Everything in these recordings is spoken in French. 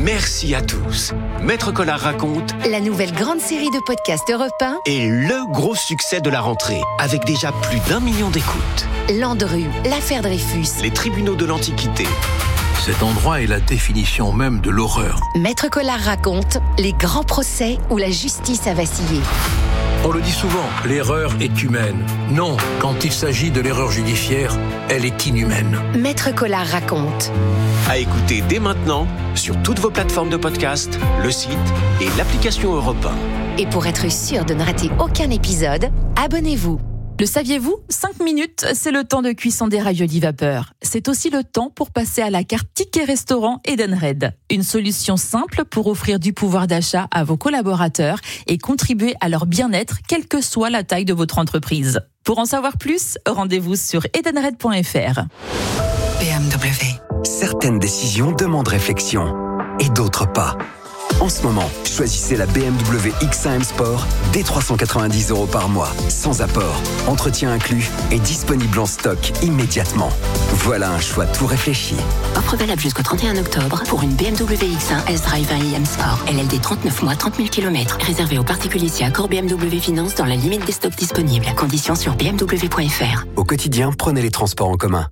Merci à tous. Maître Collard raconte la nouvelle grande série de podcasts Europe 1 est le gros succès de la rentrée, avec déjà plus d'1 million d'écoutes. Landru, l'affaire Dreyfus, Les tribunaux de l'Antiquité. Cet endroit est la définition même de l'horreur. Maître Collard raconte les grands procès où la justice a vacillé. On le dit souvent, l'erreur est humaine. Non, quand il s'agit de l'erreur judiciaire, elle est inhumaine. Maître Collard raconte. À écouter dès maintenant sur toutes vos plateformes de podcast, le site et l'application Europe 1. Et pour être sûr de ne rater aucun épisode, abonnez-vous. Le saviez-vous ? 5 minutes, c'est le temps de cuisson des raviolis vapeur. C'est aussi le temps pour passer à la carte ticket restaurant Edenred. Une solution simple pour offrir du pouvoir d'achat à vos collaborateurs et contribuer à leur bien-être, quelle que soit la taille de votre entreprise. Pour en savoir plus, rendez-vous sur edenred.fr. BMW. Certaines décisions demandent réflexion et d'autres pas. En ce moment, choisissez la BMW X1 M Sport dès 390 € par mois, sans apport, entretien inclus et disponible en stock immédiatement. Voilà un choix tout réfléchi. Offre valable jusqu'au 31 octobre pour une BMW X1 S-Drive 1i M Sport. LLD 39 mois, 30 000 km. Réservé aux particuliers si accord BMW Finance dans la limite des stocks disponibles. Conditions sur bmw.fr. Au quotidien, prenez les transports en commun.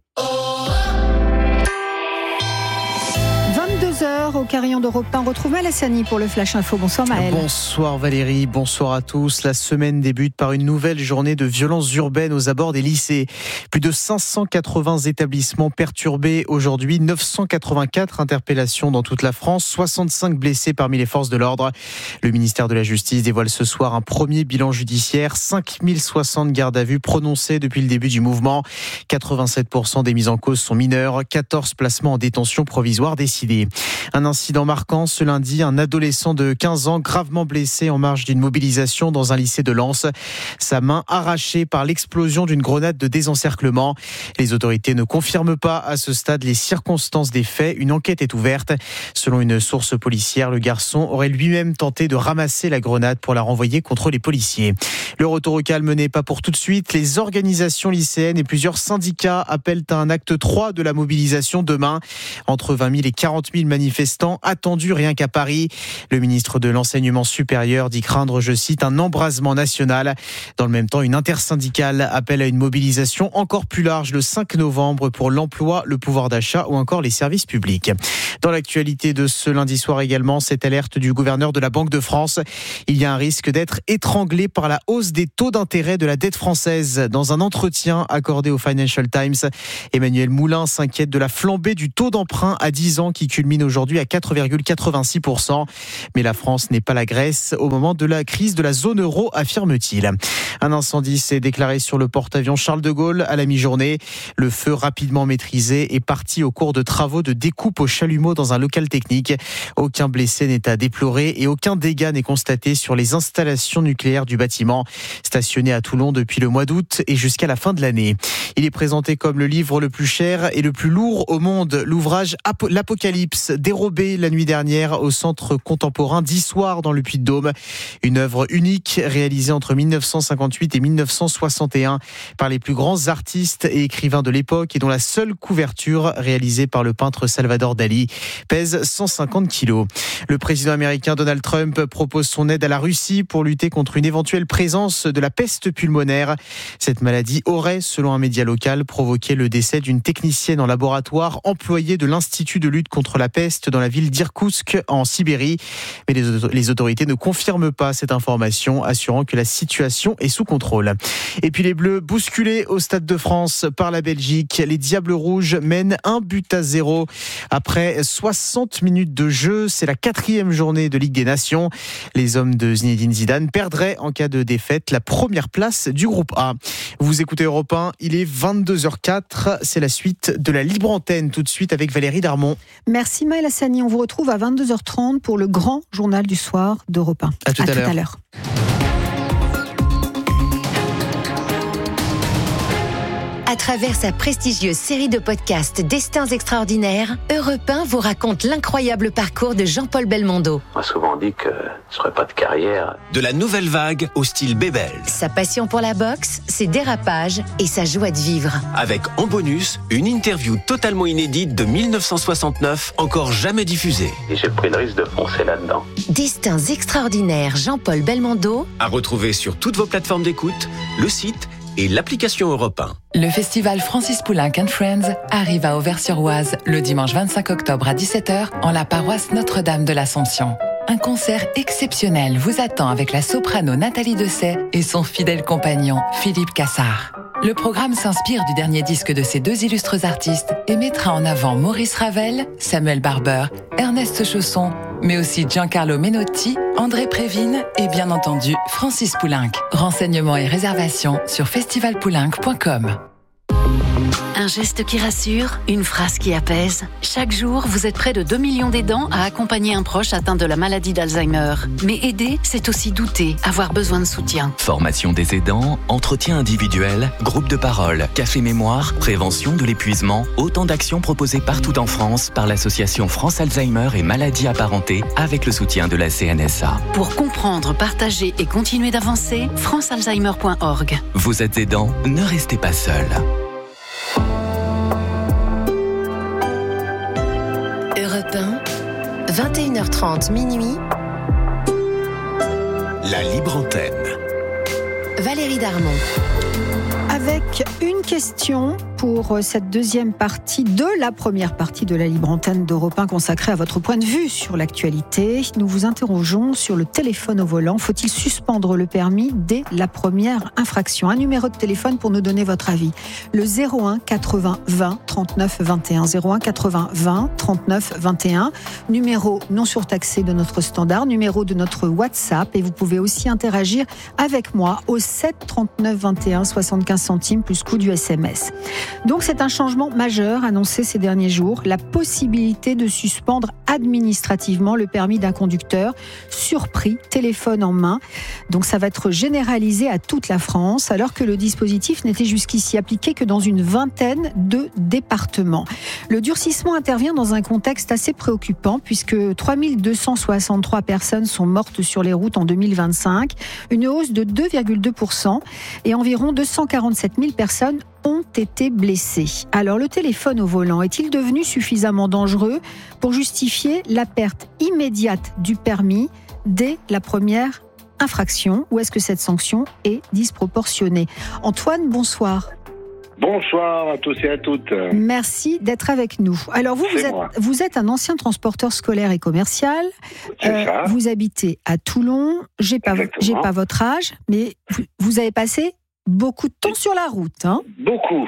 Au carillon d'Europe 1, on retrouve Maël Hassani pour le Flash Info. Bonsoir Maël. Bonsoir Valérie, bonsoir à tous. La semaine débute par une nouvelle journée de violences urbaines aux abords des lycées. Plus de 580 établissements perturbés aujourd'hui, 984 interpellations dans toute la France, 65 blessés parmi les forces de l'ordre. Le ministère de la Justice dévoile ce soir un premier bilan judiciaire, 5060 gardes à vue prononcées depuis le début du mouvement. 87% des mises en cause sont mineurs, 14 placements en détention provisoire décidés. Un incident marquant ce lundi, un adolescent de 15 ans gravement blessé en marge d'une mobilisation dans un lycée de Lens. Sa main arrachée par l'explosion d'une grenade de désencerclement. Les autorités ne confirment pas à ce stade les circonstances des faits. Une enquête est ouverte. Selon une source policière, le garçon aurait lui-même tenté de ramasser la grenade pour la renvoyer contre les policiers. Le retour au calme n'est pas pour tout de suite. Les organisations lycéennes et plusieurs syndicats appellent à un acte 3 de la mobilisation demain. Entre 20 000 et 40 000 manifestants attendus rien qu'à Paris. Le ministre de l'Enseignement supérieur dit craindre, je cite, un embrasement national. Dans le même temps, une intersyndicale appelle à une mobilisation encore plus large le 5 novembre pour l'emploi, le pouvoir d'achat ou encore les services publics. Dans l'actualité de ce lundi soir également, cette alerte du gouverneur de la Banque de France. Il y a un risque d'être étranglé par la hausse des taux d'intérêt de la dette française. Dans un entretien accordé au Financial Times, Emmanuel Moulin s'inquiète de la flambée du taux d'emprunt à 10 ans qui culmine aujourd'hui à 4,86%. Mais la France n'est pas la Grèce au moment de la crise de la zone euro, affirme-t-il. Un incendie s'est déclaré sur le porte-avions Charles de Gaulle à la mi-journée. Le feu rapidement maîtrisé est parti au cours de travaux de découpe au chalumeau dans un local technique. Aucun blessé n'est à déplorer et aucun dégât n'est constaté sur les installations nucléaires du bâtiment, stationné à Toulon depuis le mois d'août et jusqu'à la fin de l'année. Il est présenté comme le livre le plus cher et le plus lourd au monde. L'ouvrage L'Apocalypse, dérobé la nuit dernière au Centre contemporain d'Issoire dans le Puy-de-Dôme. Une œuvre unique réalisée entre 1958 et 1961 par les plus grands artistes et écrivains de l'époque et dont la seule couverture, réalisée par le peintre Salvador Dali, pèse 150 kilos. Le président américain Donald Trump propose son aide à la Russie pour lutter contre une éventuelle présence de la peste pulmonaire. Cette maladie aurait, selon un média local, provoqué le décès d'une technicienne en laboratoire employée de l'Institut de lutte contre la peste dans la ville d'Irkoutsk en Sibérie. Mais les autorités ne confirment pas cette information, assurant que la situation est sous contrôle. Et puis les Bleus bousculés au Stade de France par la Belgique. Les Diables Rouges mènent 1-0 après 60 minutes de jeu. C'est la 4e journée de Ligue des Nations. Les hommes de Zinedine Zidane perdraient en cas de défaite la première place du groupe A. Vous écoutez Europe 1, il est 22h04. C'est la suite de la Libre Antenne, tout de suite avec Valérie Darmon. Merci Maël Hassani. On vous retrouve à 22h30 pour le grand journal du soir d'Europe 1. À tout à l'heure. À travers sa prestigieuse série de podcasts Destins extraordinaires, Europe 1 vous raconte l'incroyable parcours de Jean-Paul Belmondo. On m'a souvent dit que je serais pas de carrière. De la nouvelle vague au style Bébel. Sa passion pour la boxe, ses dérapages et sa joie de vivre. Avec en bonus, une interview totalement inédite de 1969, encore jamais diffusée. Et j'ai pris le risque de foncer là-dedans. Destins extraordinaires Jean-Paul Belmondo. À retrouver sur toutes vos plateformes d'écoute, le site et l'application Europe 1. Le festival Francis Poulenc & Friends arrive à Auvers-sur-Oise le dimanche 25 octobre à 17h en la paroisse Notre-Dame de l'Assomption. Un concert exceptionnel vous attend avec la soprano Nathalie Dessay et son fidèle compagnon Philippe Cassard. Le programme s'inspire du dernier disque de ces deux illustres artistes et mettra en avant Maurice Ravel, Samuel Barber, Ernest Chausson, mais aussi Giancarlo Menotti, André Prévine et bien entendu Francis Poulenc. Renseignements et réservations sur festivalpoulenc.com. Un geste qui rassure, une phrase qui apaise. Chaque jour, vous êtes près de 2 millions d'aidants à accompagner un proche atteint de la maladie d'Alzheimer. Mais aider, c'est aussi douter, avoir besoin de soutien. Formation des aidants, entretien individuel, groupe de parole, café mémoire, prévention de l'épuisement, autant d'actions proposées partout en France par l'association France Alzheimer et maladies apparentées avec le soutien de la CNSA. Pour comprendre, partager et continuer d'avancer, francealzheimer.org. Vous êtes aidant, ne restez pas seul. Europe 1, 21h30 minuit. La libre antenne. Valérie Darmon. Avec une question pour cette deuxième partie de la première partie de la libre antenne d'Europe 1 consacrée à votre point de vue sur l'actualité. Nous vous interrogeons sur le téléphone au volant. Faut-il suspendre le permis dès la première infraction ? Un numéro de téléphone pour nous donner votre avis. Le 01 80 20 39 21. 01 80 20 39 21. Numéro non surtaxé de notre standard, numéro de notre WhatsApp. Et vous pouvez aussi interagir avec moi au 7 39 21 75 centimes plus coût du SMS. Donc c'est un changement majeur annoncé ces derniers jours, la possibilité de suspendre administrativement le permis d'un conducteur surpris, téléphone en main. Donc ça va être généralisé à toute la France, alors que le dispositif n'était jusqu'ici appliqué que dans une vingtaine de départements. Le durcissement intervient dans un contexte assez préoccupant, puisque 3263 personnes sont mortes sur les routes en 2025, une hausse de 2,2%, et environ 247 000 personnes ont été blessés. Alors, le téléphone au volant est-il devenu suffisamment dangereux pour justifier la perte immédiate du permis dès la première infraction, ou est-ce que cette sanction est disproportionnée ? Antoine, bonsoir. Bonsoir à tous et à toutes. Merci d'être avec nous. Alors, vous êtes un ancien transporteur scolaire et commercial. C'est ça. Vous habitez à Toulon. J'ai pas votre âge, mais vous avez passé beaucoup de temps sur la route, hein ? Beaucoup.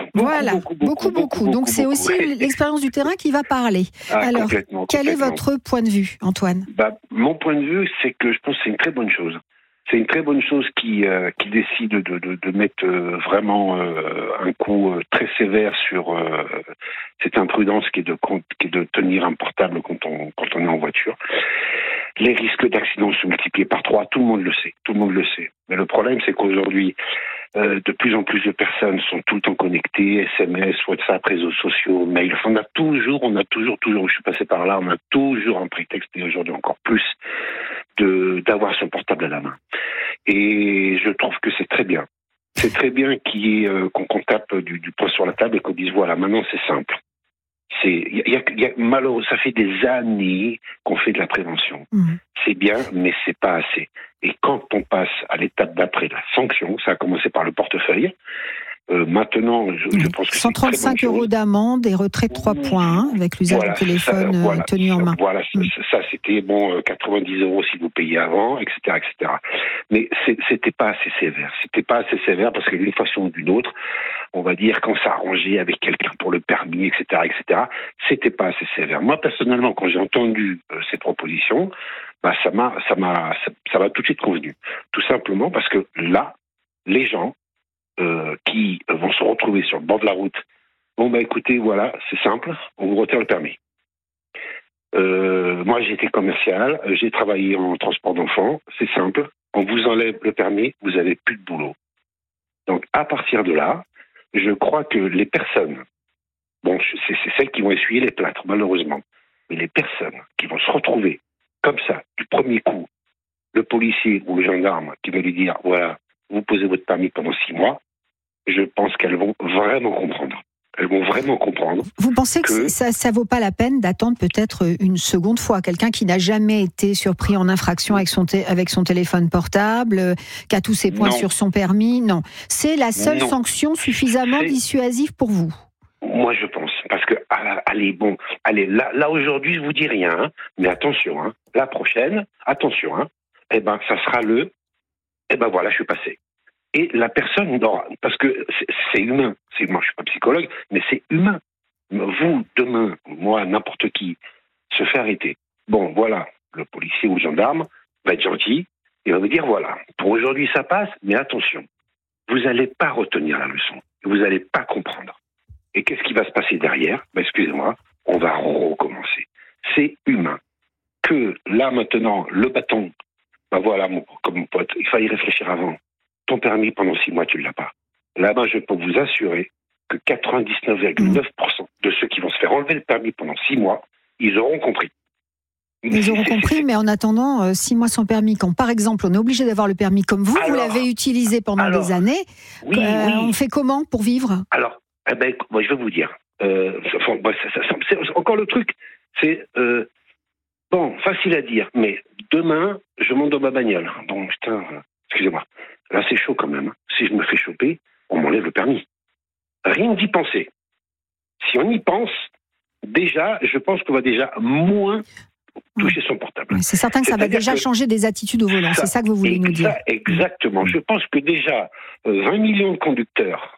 Donc c'est aussi l'expérience du terrain qui va parler. Alors, quel est votre point de vue, Antoine ? Mon point de vue, c'est que je pense que c'est une très bonne chose. C'est une très bonne chose qui décide de mettre vraiment un coup très sévère sur cette imprudence qui est de tenir un portable quand on est en voiture. Les risques d'accident sont multipliés par 3, tout le monde le sait. Mais le problème, c'est qu'aujourd'hui, de plus en plus de personnes sont tout le temps connectées, SMS, WhatsApp, réseaux sociaux, mail. On a toujours, je suis passé par là, on a toujours un prétexte, et aujourd'hui encore plus, d'avoir son portable à la main. Et je trouve que c'est très bien. C'est très bien qu'on tape du poing sur la table et qu'on dise voilà, maintenant c'est simple. Malheureusement, ça fait des années qu'on fait de la prévention. C'est bien, mais c'est pas assez. Et quand on passe à l'étape d'après, la sanction, ça a commencé par le portefeuille. Maintenant, je pense que 135 € d'amende et retrait de 3 points avec l'usage du téléphone tenu en main. Voilà, ça c'était 90 € si vous payez avant, etc. Mais c'était pas assez sévère. C'était pas assez sévère parce que d'une façon ou d'une autre, on va dire qu'on s'arrangeait avec quelqu'un pour le permis, etc. C'était pas assez sévère. Moi personnellement, quand j'ai entendu ces propositions, ça m'a tout de suite convenu. Tout simplement parce que là, les gens qui vont se retrouver sur le bord de la route. Écoutez, voilà, c'est simple, on vous retire le permis. Moi, j'ai été commercial, j'ai travaillé en transport d'enfants, c'est simple, on vous enlève le permis, vous n'avez plus de boulot. Donc, à partir de là, je crois que les personnes, bon, c'est celles qui vont essuyer les plâtres, malheureusement, mais les personnes qui vont se retrouver comme ça, du premier coup, le policier ou le gendarme qui va lui dire, voilà, vous posez votre permis pendant 6 mois, je pense qu'elles vont vraiment comprendre. Elles vont vraiment comprendre. Vous pensez que ça vaut pas la peine d'attendre peut-être une seconde fois quelqu'un qui n'a jamais été surpris en infraction avec son téléphone portable, qui a tous ses points sur son permis? Non. C'est la seule sanction suffisamment dissuasive pour vous? Moi, je pense. Parce que, allez, là aujourd'hui, je vous dis rien, hein, mais attention, hein, la prochaine, attention, hein, ça sera voilà, je suis passé. Et la personne, non, parce que c'est humain. Moi, je suis pas psychologue, mais c'est humain. Vous, demain, moi, n'importe qui, se fait arrêter. Bon, voilà, le policier ou le gendarme va être gentil, il va vous dire, voilà, pour aujourd'hui, ça passe, mais attention, vous n'allez pas retenir la leçon. Vous n'allez pas comprendre. Et qu'est-ce qui va se passer derrière? Excusez-moi, on va recommencer. C'est humain. Que là, maintenant, le bâton, voilà, comme mon pote, il fallait y réfléchir avant. Ton permis pendant 6 mois, tu ne l'as pas. Là-bas, je peux vous assurer que 99,9% de ceux qui vont se faire enlever le permis pendant 6 mois, ils auront compris. Ils auront compris, mais en attendant, 6 mois sans permis, quand par exemple on est obligé d'avoir le permis comme vous l'avez utilisé pendant des années, on fait comment pour vivre? Alors, moi, je vais vous dire. C'est encore le truc, c'est facile à dire, mais demain, je monte dans ma bagnole. Bon, putain, excusez-moi. Là, c'est chaud quand même. Si je me fais choper, on m'enlève le permis. Rien d'y penser. Si on y pense, déjà, je pense qu'on va déjà moins toucher son portable. C'est certain que ça va déjà changer des attitudes au volant. C'est ça que vous voulez nous dire. Exactement. Je pense que déjà, 20 millions de conducteurs,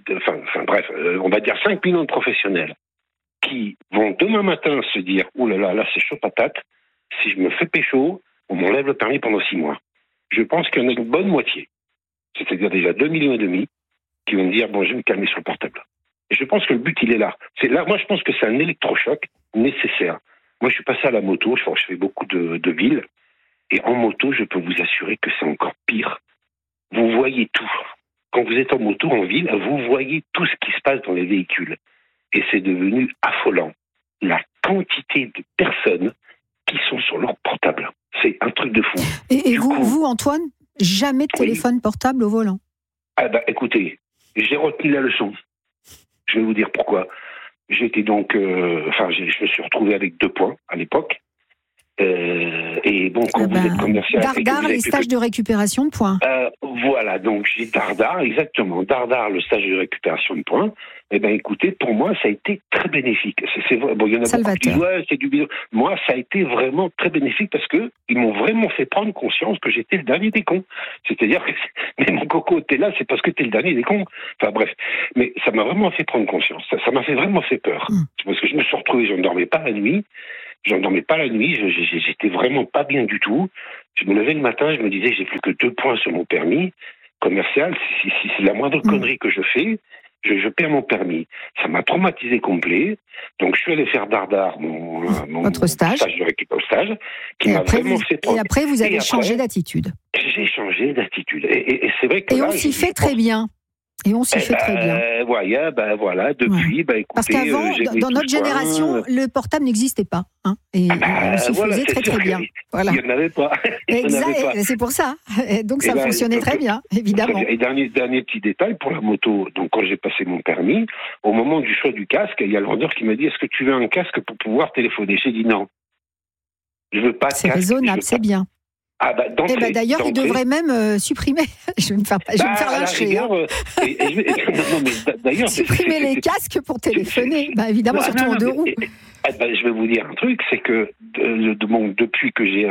on va dire 5 millions de professionnels, qui vont demain matin se dire « Ouh là, c'est chaud patate, si je me fais pécho, on m'enlève le permis pendant 6 mois. » Je pense qu'il y en a une bonne moitié, c'est-à-dire déjà 2,5 millions, qui vont dire « Bon, je vais me calmer sur le portable. » Et je pense que le but, il est là. Moi, je pense que c'est un électrochoc nécessaire. Moi, je suis passé à la moto, je fais beaucoup de villes, et en moto, je peux vous assurer que c'est encore pire. Vous voyez tout. Quand vous êtes en moto, en ville, vous voyez tout ce qui se passe dans les véhicules. Et c'est devenu affolant. La quantité de personnes qui sont sur leur portable. C'est un truc de fou. Et vous, Antoine, jamais de téléphone portable au volant? Écoutez, j'ai retenu la leçon. Je vais vous dire pourquoi. J'étais donc... je me suis retrouvé avec 2 points à l'époque. Et bon, quand vous êtes commercial... Dardar, les stages de récupération de points. Voilà, donc j'ai Dardar, exactement. Dardar, le stage de récupération de points. Écoutez, pour moi, ça a été très bénéfique. Il y en a beaucoup qui disent, c'est du bidon. Moi, ça a été vraiment très bénéfique parce que ils m'ont vraiment fait prendre conscience que j'étais le dernier des cons. C'est-à-dire que mais mon coco, t'es là, c'est parce que t'es le dernier des cons. Enfin bref, mais ça m'a vraiment fait prendre conscience. Ça m'a fait vraiment fait peur. C'est parce que je me suis retrouvé, je ne dormais pas la nuit. J'étais vraiment pas bien du tout. Je me levais le matin, je me disais, j'ai plus que 2 points sur mon permis commercial. Si c'est la moindre connerie que je fais, je perds mon permis. Ça m'a traumatisé complet. Donc, je suis allé faire Dardar, votre stage de récupération, qui m'a vraiment fait prendre. Et après, vous avez changé d'attitude. J'ai changé d'attitude. Et c'est vrai que on s'y fait très bien. Et on s'y fait très bien. Voilà, depuis, écoutez... Parce qu'avant, dans notre génération, le portable n'existait pas. Et on s'y faisait très très bien. Voilà. Il n'y en avait pas. Exact, c'est pour ça. Et donc ça fonctionnait très bien, évidemment. Et dernier petit détail pour la moto. Donc quand j'ai passé mon permis, au moment du choix du casque, il y a le vendeur qui m'a dit, est-ce que tu veux un casque pour pouvoir téléphoner? J'ai dit non. Je veux pas de casque. C'est raisonnable, c'est bien. D'ailleurs, il devrait même supprimer. Je vais me faire lyncher. Supprimer les casques pour téléphoner. Évidemment, surtout en 2 roues. Je vais vous dire un truc, c'est que depuis que j'ai,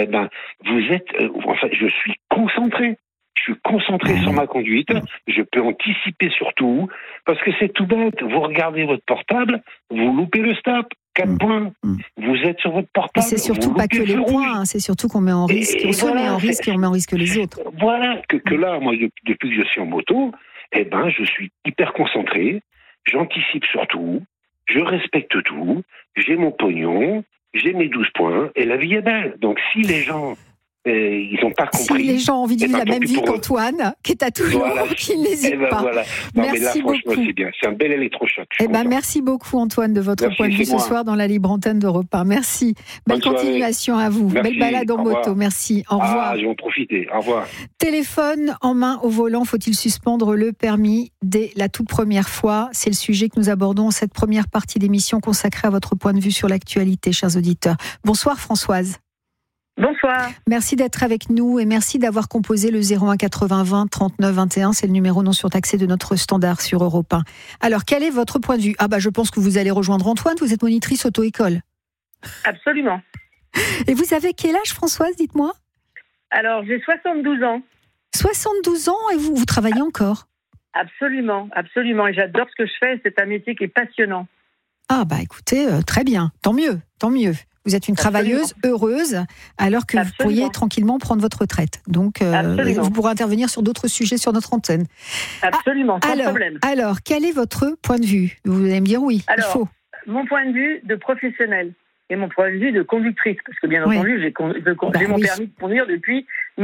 je suis concentré. Je suis concentré sur ma conduite. Je peux anticiper sur tout, parce que c'est tout bête. Vous regardez votre portable, vous loupez le stop. 4 points. Vous êtes sur votre portable. Et c'est surtout pas que les points, c'est surtout qu'on met en risque, on se met en risque et on met en risque les autres. Voilà, que là, moi, depuis que je suis en moto, je suis hyper concentré, j'anticipe sur tout, je respecte tout, j'ai mon pognon, j'ai mes 12 points, et la vie est belle. Donc si les gens Et ils n'ont pas compris. Si les gens ont envie de vivre la même vie qu'Antoine, qui est à Toulon, qu'ils n'hésitent pas. Voilà. Non, merci mais là, franchement, beaucoup. c'est bien. C'est un bel électrochoc. Merci beaucoup, Antoine, de votre point de vue ce soir dans la libre antenne d'Europe 1. Merci. Belle continuation à vous. Merci. Belle balade en moto. Merci. Au revoir. Je vais en profiter. Au revoir. Téléphone en main au volant. Faut-il suspendre le permis dès la toute première fois? C'est le sujet que nous abordons en cette première partie d'émission consacrée à votre point de vue sur l'actualité, chers auditeurs. Bonsoir, Françoise. Bonsoir. Merci d'être avec nous et merci d'avoir composé le 01 80 20 39 21. C'est le numéro non surtaxé de notre standard sur Europe 1. Alors, quel est votre point de vue? Je pense que vous allez rejoindre Antoine. Vous êtes monitrice auto-école. Absolument. Et vous avez quel âge, Françoise? Dites-moi. Alors, j'ai 72 ans. 72 ans et vous travaillez encore? Absolument, absolument. Et j'adore ce que je fais. C'est un métier qui est passionnant. Écoutez, très bien. Tant mieux, tant mieux. Vous êtes une travailleuse heureuse alors que vous pourriez tranquillement prendre votre retraite. Donc, vous pourrez intervenir sur d'autres sujets sur notre antenne. Absolument, sans problème. Alors, quel est votre point de vue? Vous allez me dire oui, il faut. Mon point de vue de professionnel et mon point de vue de conductrice, parce que bien entendu, j'ai mon permis de conduire depuis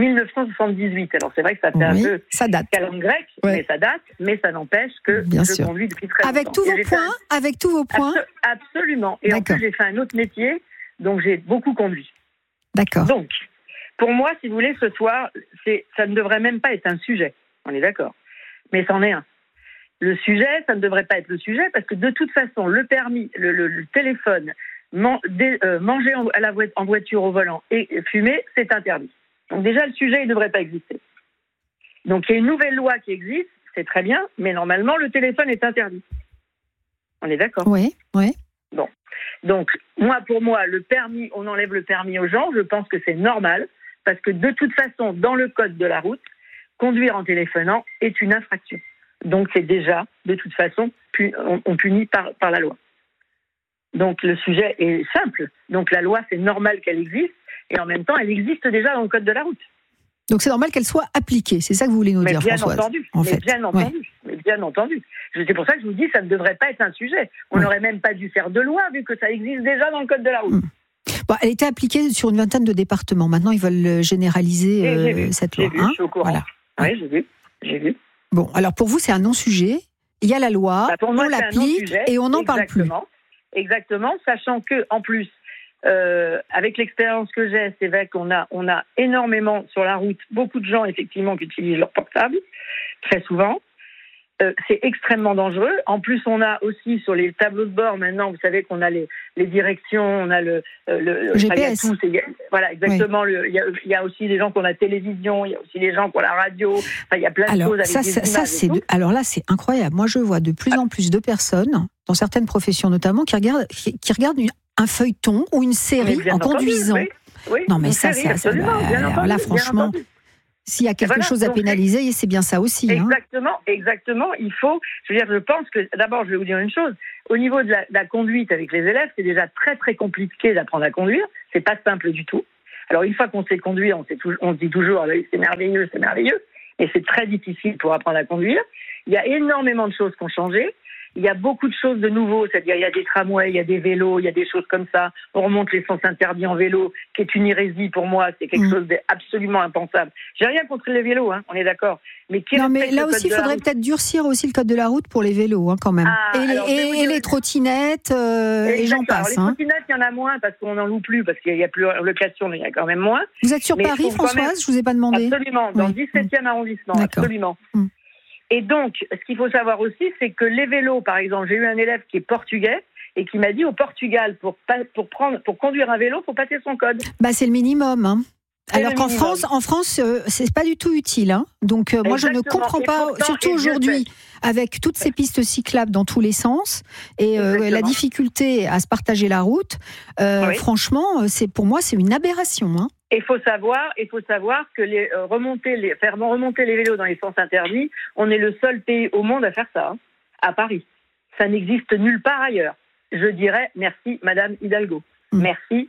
1978. Alors, c'est vrai que ça fait un peu calme grec, mais ça date, mais ça n'empêche que je conduis depuis très longtemps. Avec tous vos points Absolument. Et en plus, j'ai fait un autre métier. Donc, j'ai beaucoup conduit. D'accord. Donc, pour moi, si vous voulez, ce soir, ça ne devrait même pas être un sujet. On est d'accord. Mais c'en est un. Le sujet, ça ne devrait pas être le sujet parce que de toute façon, le permis, le téléphone, manger en voiture au volant et fumer, c'est interdit. Donc déjà, le sujet, il ne devrait pas exister. Donc, il y a une nouvelle loi qui existe, c'est très bien, mais normalement, le téléphone est interdit. On est d'accord? Oui. Bon. Donc, pour moi, le permis, on enlève le permis aux gens, je pense que c'est normal, parce que de toute façon, dans le code de la route, conduire en téléphonant est une infraction. Donc, c'est déjà, de toute façon, on punit par la loi. Donc, le sujet est simple. Donc, la loi, c'est normal qu'elle existe, et en même temps, elle existe déjà dans le code de la route. Donc, c'est normal qu'elle soit appliquée, c'est ça que vous voulez nous dire, Françoise? Bien entendu. C'est pour ça que je vous dis, ça ne devrait pas être un sujet. On n'aurait même pas dû faire de loi, vu que ça existe déjà dans le code de la route. Elle était appliquée sur une vingtaine de départements. Maintenant, ils veulent généraliser cette loi. Je suis au courant. Voilà. Oui, j'ai vu. Bon, alors pour vous, c'est un non-sujet. Il y a la loi, on l'applique et on n'en parle plus. Exactement, sachant que, en plus, avec l'expérience que j'ai, c'est vrai qu'on a énormément sur la route, beaucoup de gens, effectivement, qui utilisent leur portable, très souvent. C'est extrêmement dangereux. En plus, on a aussi sur les tableaux de bord maintenant, vous savez qu'on a les directions, on a le GPS. Voilà, exactement. Oui. Il y a aussi des gens qui ont la télévision, il y a aussi des gens qui ont la radio. Enfin, il y a plein de choses avec des images. Alors là, c'est incroyable. Moi, je vois de plus en plus de personnes, dans certaines professions notamment, qui regardent un feuilleton ou une série en conduisant. Oui, non, mais alors là, franchement. S'il y a quelque chose à pénaliser, c'est bien ça aussi. Exactement. Il faut, je pense que, d'abord, je vais vous dire une chose. Au niveau de la conduite avec les élèves, c'est déjà très, très compliqué d'apprendre à conduire. C'est pas simple du tout. Alors, une fois qu'on sait conduire, on se dit toujours, c'est merveilleux. Mais c'est très difficile pour apprendre à conduire. Il y a énormément de choses qui ont changé. Il y a beaucoup de choses de nouveau, c'est-à-dire il y a des tramways, il y a des vélos, il y a des choses comme ça. On remonte les sens interdits en vélo, qui est une hérésie pour moi, c'est quelque chose d'absolument impensable. J'ai rien contre les vélos, on est d'accord. Mais là aussi, il faudrait peut-être durcir aussi le code de la route pour les vélos, quand même. Et les trottinettes, et j'en passe. Alors, les trottinettes, il y en a moins parce qu'on n'en loue plus, parce qu'il n'y a plus de location, mais il y a quand même moins. Vous êtes sur Paris, Françoise? Je ne vous ai pas demandé. Absolument, dans le 17e arrondissement, absolument. Et donc, ce qu'il faut savoir aussi, c'est que les vélos, par exemple, j'ai eu un élève qui est portugais et qui m'a dit au Portugal, pour conduire un vélo, il faut passer son code. C'est le minimum. Alors qu'en France, c'est pas du tout utile. Donc moi, je ne comprends pas, surtout aujourd'hui, avec toutes ces pistes cyclables dans tous les sens et la difficulté à se partager la route. Franchement, pour moi, c'est une aberration. Il faut savoir que faire remonter les vélos dans les sens interdits, on est le seul pays au monde à faire ça, à Paris. Ça n'existe nulle part ailleurs. Je dirais merci, Madame Hidalgo. Merci.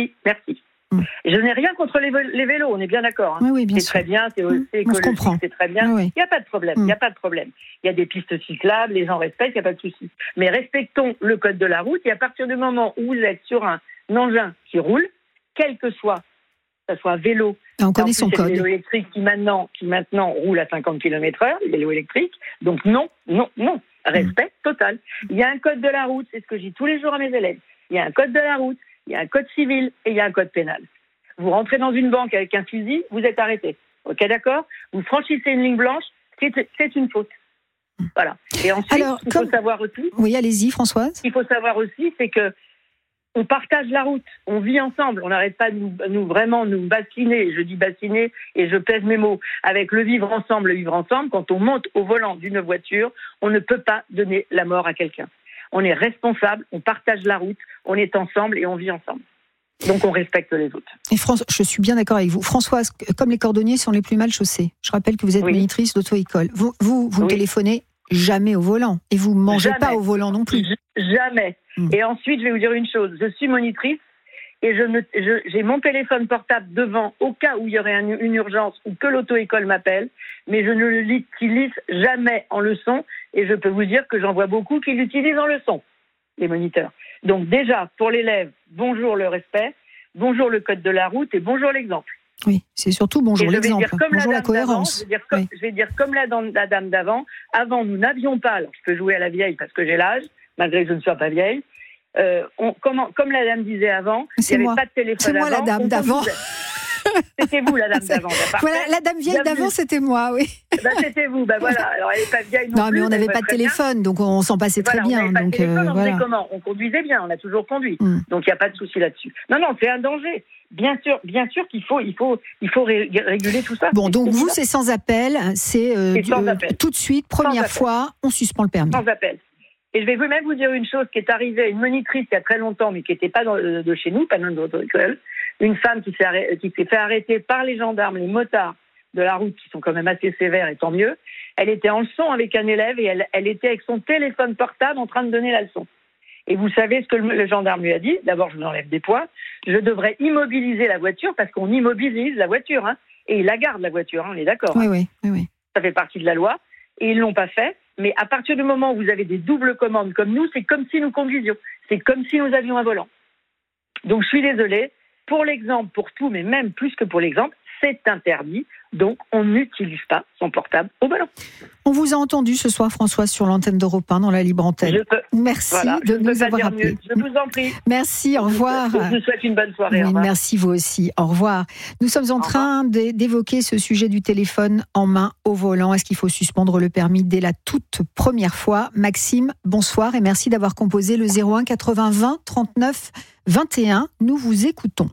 Je n'ai rien contre les vélos, on est bien d'accord. Oui, bien c'est sûr. Très bien, c'est écologique, c'est très bien. Il n'y a pas de problème. Il y a des pistes cyclables, les gens respectent, il n'y a pas de souci. Mais respectons le code de la route et à partir du moment où vous êtes sur un engin qui roule, quel que soit que ce soit vélo. On connaît son code. Les vélos électriques qui maintenant roulent à 50 km/h, les vélos électriques. Donc non. Respect total. Il y a un code de la route, c'est ce que je dis tous les jours à mes élèves. Il y a un code de la route, il y a un code civil et il y a un code pénal. Vous rentrez dans une banque avec un fusil, vous êtes arrêté. Ok, d'accord ? Vous franchissez une ligne blanche, c'est une faute. Voilà. Et ensuite, il faut savoir aussi... Oui, allez-y, Françoise. Ce qu'il faut savoir aussi, c'est que on partage la route, on vit ensemble, on n'arrête pas de nous bassiner, je dis bassiner et je pèse mes mots, avec le vivre ensemble. Quand on monte au volant d'une voiture, on ne peut pas donner la mort à quelqu'un. On est responsable, on partage la route, on est ensemble et on vit ensemble. Donc on respecte les autres. Et je suis bien d'accord avec vous. Françoise, comme les cordonniers sont les plus mal chaussés, je rappelle que vous êtes monitrice d'auto-école. Vous ne téléphonez jamais au volant et vous ne mangez pas au volant non plus. Jamais. Et ensuite, je vais vous dire une chose. Je suis monitrice et j'ai mon téléphone portable devant au cas où il y aurait une urgence ou que l'auto-école m'appelle, mais je ne l'utilise jamais en leçon et je peux vous dire que j'en vois beaucoup qui l'utilisent en leçon, les moniteurs. Donc déjà, pour l'élève, bonjour le respect, bonjour le code de la route et bonjour l'exemple. Oui, c'est surtout bonjour l'exemple, bonjour la cohérence. Je vais dire comme la dame d'avant. Avant, nous n'avions pas, alors je peux jouer à la vieille parce que j'ai l'âge, malgré que je ne sois pas vieille, comme la dame disait avant, il n'y avait pas de téléphone c'est moi avant. La dame d'avant. C'était vous la dame d'avant. Voilà, la dame vieille d'avant, c'était moi, oui. C'était vous, voilà. Alors elle n'est pas vieille non plus. Non, mais on n'avait pas de téléphone, donc on s'en passait très bien. On n'avait pas de téléphone, on faisait comment ? On conduisait bien, on a toujours conduit. Donc il n'y a pas de souci là-dessus. Non, c'est un danger. Bien sûr qu'il faut réguler tout ça. Bon, donc vous, c'est sans appel, c'est sans appel. Tout de suite, première fois, on suspend le permis. Sans appel. Et je vais même vous dire une chose qui est arrivée à une monitrice il y a très longtemps, mais qui n'était pas de chez nous, pas de notre école. Une femme qui s'est fait arrêter par les gendarmes, les motards de la route, qui sont quand même assez sévères, et tant mieux. Elle était en leçon avec un élève et elle était avec son téléphone portable en train de donner la leçon. Et vous savez ce que le gendarme lui a dit ? D'abord, je vous enlève des poids. Je devrais immobiliser la voiture parce qu'on immobilise la voiture. Et il la garde, la voiture, on est d'accord. Oui. Ça fait partie de la loi. Et ils ne l'ont pas fait. Mais à partir du moment où vous avez des doubles commandes comme nous, c'est comme si nous conduisions. C'est comme si nous avions un volant. Donc, je suis désolée. Pour l'exemple, pour tout, mais même plus que pour l'exemple, c'est interdit. Donc, on n'utilise pas son portable au volant. On vous a entendu ce soir, Françoise, sur l'antenne d'Europe 1 dans la libre antenne. Merci de nous avoir appelés. Je vous en prie. Merci, au revoir. Je vous souhaite une bonne soirée. Oui, merci, vous aussi. Au revoir. Nous sommes en train d'évoquer ce sujet du téléphone en main au volant. Est-ce qu'il faut suspendre le permis dès la toute première fois ? Maxime, bonsoir et merci d'avoir composé le 01 80 20 39 21. Nous vous écoutons.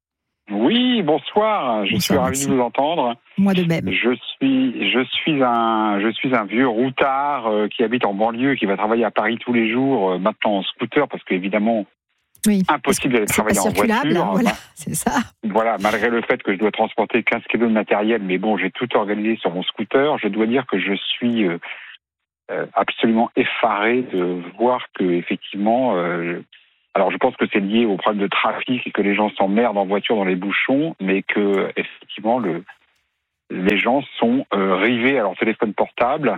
Oui, bonsoir. Je suis ravi de vous entendre. Moi de même. Je suis un vieux routard qui habite en banlieue, qui va travailler à Paris tous les jours, maintenant en scooter, parce qu'évidemment, impossible d'aller travailler en voiture. Voilà, c'est ça. Voilà, malgré le fait que je dois transporter 15 kilos de matériel, mais bon, j'ai tout organisé sur mon scooter. Je dois dire que je suis absolument effaré de voir que effectivement. Alors, je pense que c'est lié au problème de trafic et que les gens s'emmerdent en voiture dans les bouchons, mais que, effectivement, les gens sont rivés à leur téléphone portable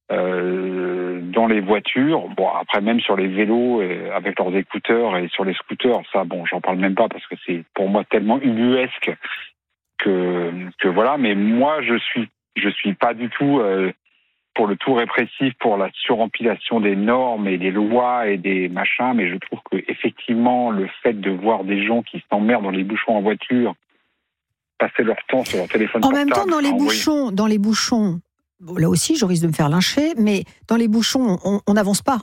dans les voitures. Bon, après, même sur les vélos, avec leurs écouteurs et sur les scooters, ça, bon, j'en parle même pas parce que c'est pour moi tellement ubuesque que voilà. Mais moi, je suis pas du tout pour le tout répressif, pour la surempilation des normes et des lois et des machins, mais je trouve que effectivement le fait de voir des gens qui s'emmerdent dans les bouchons en voiture, passer leur temps sur leur téléphone portable. En même temps, dans les bouchons, bon, là aussi, je risque de me faire lyncher, mais dans les bouchons, on n'avance pas.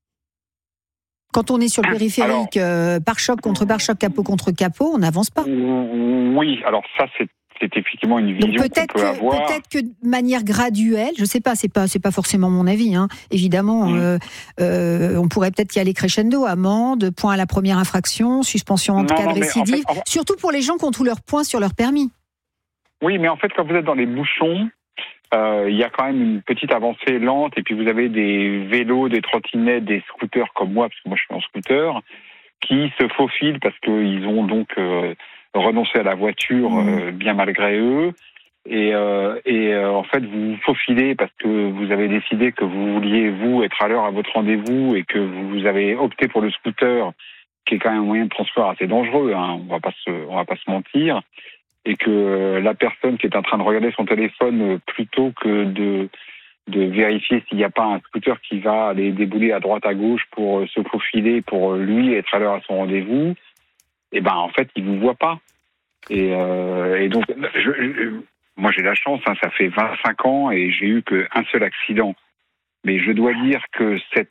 Quand on est sur le périphérique, pare-choc contre pare-choc, capot contre capot, on n'avance pas. Oui, alors ça c'est effectivement une vision qu'on peut avoir. Peut-être que de manière graduelle, je ne sais pas, c'est pas forcément mon avis, évidemment, on pourrait peut-être y aller crescendo, amende, point à la première infraction, suspension en cas de récidive, surtout pour les gens qui ont tous leurs points sur leur permis. Oui, mais en fait, quand vous êtes dans les bouchons, il y a quand même une petite avancée lente, et puis vous avez des vélos, des trottinettes, des scooters comme moi, parce que moi je suis en scooter, qui se faufilent parce qu'ils ont donc renoncer à la voiture bien malgré eux et en fait vous vous faufilez parce que vous avez décidé que vous vouliez vous être à l'heure à votre rendez-vous et que vous avez opté pour le scooter qui est quand même un moyen de transport assez dangereux, on va pas se mentir, et que la personne qui est en train de regarder son téléphone, plutôt que de vérifier s'il n'y a pas un scooter qui va aller débouler à droite à gauche pour se faufiler, pour lui être à l'heure à son rendez-vous, et ben en fait il vous voit pas. Et donc moi j'ai la chance, ça fait 25 ans et j'ai eu qu'un seul accident. Mais je dois dire que cette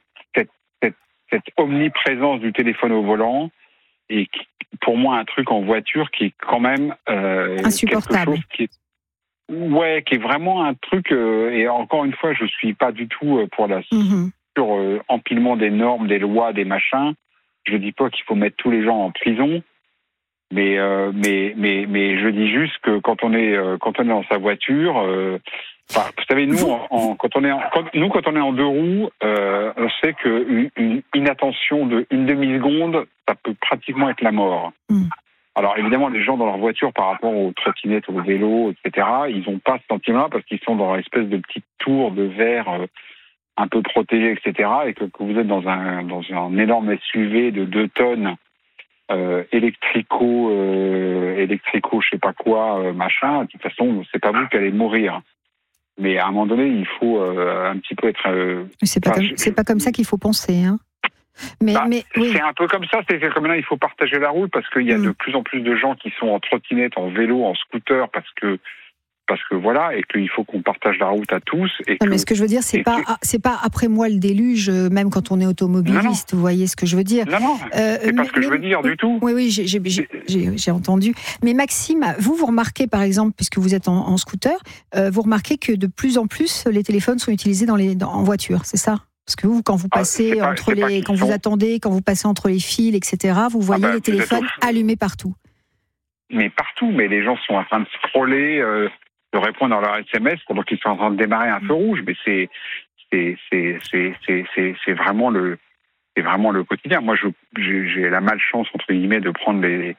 omniprésence du téléphone au volant est pour moi un truc en voiture qui est quand même insupportable. Quelque chose qui est vraiment un truc. Et encore une fois, je suis pas du tout pour sur empilement des normes, des lois, des machins. Je dis pas qu'il faut mettre tous les gens en prison. Mais je dis juste que quand on est dans sa voiture, vous savez, nous, quand on est en deux roues, on sait qu'une inattention de une demi-seconde, ça peut pratiquement être la mort. Alors évidemment, les gens dans leur voiture, par rapport aux trottinettes, aux vélos, etc., ils n'ont pas ce sentiment-là parce qu'ils sont dans une espèce de petite tour de verre un peu protégée, etc., et que vous êtes dans un énorme SUV de 2 tonnes. Électrico, je sais pas quoi, machin. De toute façon, c'est pas vous qui allez mourir. Mais à un moment donné, il faut un petit peu être. C'est pas comme ça qu'il faut penser, hein. Mais oui. C'est un peu comme ça. C'est comme là, il faut partager la route parce qu'il y a de plus en plus de gens qui sont en trottinette, en vélo, en scooter, parce que voilà, et qu'il faut qu'on partage la route à tous. Mais ce que je veux dire, c'est pas après moi le déluge, même quand on est automobiliste. Non. Vous voyez ce que je veux dire? Non, c'est pas ce que je veux dire du tout. Oui, j'ai entendu. Mais Maxime, vous remarquez par exemple, puisque vous êtes en scooter, vous remarquez que de plus en plus les téléphones sont utilisés en voiture, c'est ça? Parce que vous, quand vous passez vous attendez, quand vous passez entre les fils, etc., vous voyez les téléphones allumés partout. Mais partout, mais les gens sont en train de scroller. De répondre à leur SMS pendant qu'ils sont en train de démarrer un feu rouge, mais c'est vraiment le quotidien. Moi, j'ai la malchance entre guillemets de prendre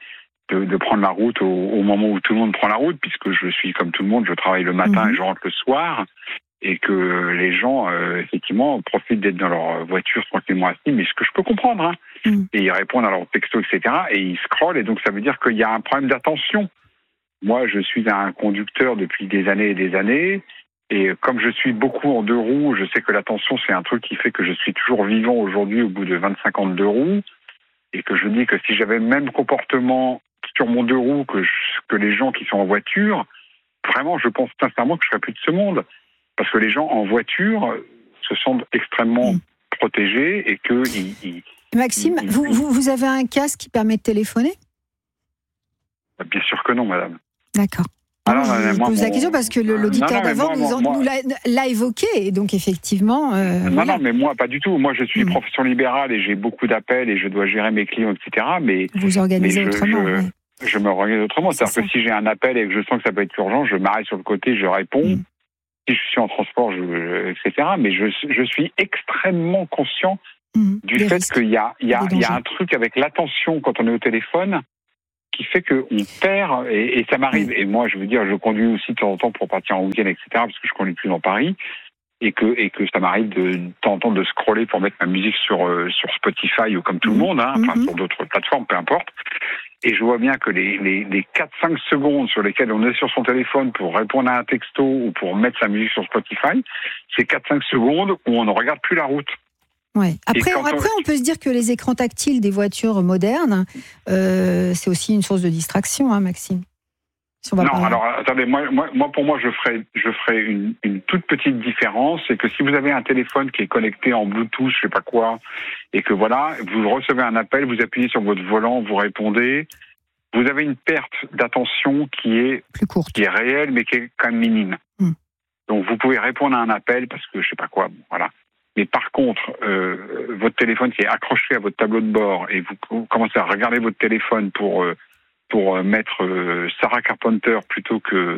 la route au moment où tout le monde prend la route, puisque je suis comme tout le monde, je travaille le matin et je rentre le soir, et que les gens effectivement profitent d'être dans leur voiture tranquillement assis, mais ce que je peux comprendre, hein, et ils répondent à leur texto, etc., et ils scrollent, et donc ça veut dire qu'il y a un problème d'attention. Moi, je suis un conducteur depuis des années et des années, et comme je suis beaucoup en 2 roues, je sais que l'attention, c'est un truc qui fait que je suis toujours vivant aujourd'hui au bout de 25 ans de 2 roues, et que je dis que si j'avais le même comportement sur mon 2 roues que les gens qui sont en voiture, vraiment, je pense sincèrement que je serais plus de ce monde, parce que les gens en voiture se sentent extrêmement protégés et que... Maxime, vous avez un casque qui permet de téléphoner? Bien sûr que non, madame. D'accord. Je pose la question parce que l'auditeur d'avant nous l'a évoqué, et donc effectivement... Non, mais moi, pas du tout. Moi, je suis profession libérale et j'ai beaucoup d'appels et je dois gérer mes clients, etc. Mais vous organisez autrement, oui. Je me organise autrement. C'est-à-dire que si j'ai un appel et que je sens que ça peut être urgent, je m'arrête sur le côté, je réponds. Si je suis en transport, etc. Mais je suis extrêmement conscient du fait qu'il y a un truc avec l'attention quand on est au téléphone qui fait qu'on perd, et ça m'arrive, et moi je veux dire, je conduis aussi de temps en temps pour partir en week-end, etc., parce que je conduis plus dans Paris, et que ça m'arrive de temps en temps de scroller pour mettre ma musique sur Spotify ou comme tout le monde, sur d'autres plateformes, peu importe, et je vois bien que les 4-5 secondes sur lesquelles on est sur son téléphone pour répondre à un texto ou pour mettre sa musique sur Spotify, c'est 4-5 secondes où on ne regarde plus la route. Ouais. Après, on peut se dire que les écrans tactiles des voitures modernes, c'est aussi une source de distraction, hein, Maxime. Alors attendez, moi, pour moi, je ferai une toute petite différence, c'est que si vous avez un téléphone qui est connecté en Bluetooth, je sais pas quoi, et que voilà, vous recevez un appel, vous appuyez sur votre volant, vous répondez, vous avez une perte d'attention qui est plus courte, qui est réelle, mais qui est quand même minime. Donc vous pouvez répondre à un appel parce que je sais pas quoi, voilà. Mais par contre, votre téléphone qui est accroché à votre tableau de bord et vous commencez à regarder votre téléphone pour mettre Sarah Carpenter plutôt que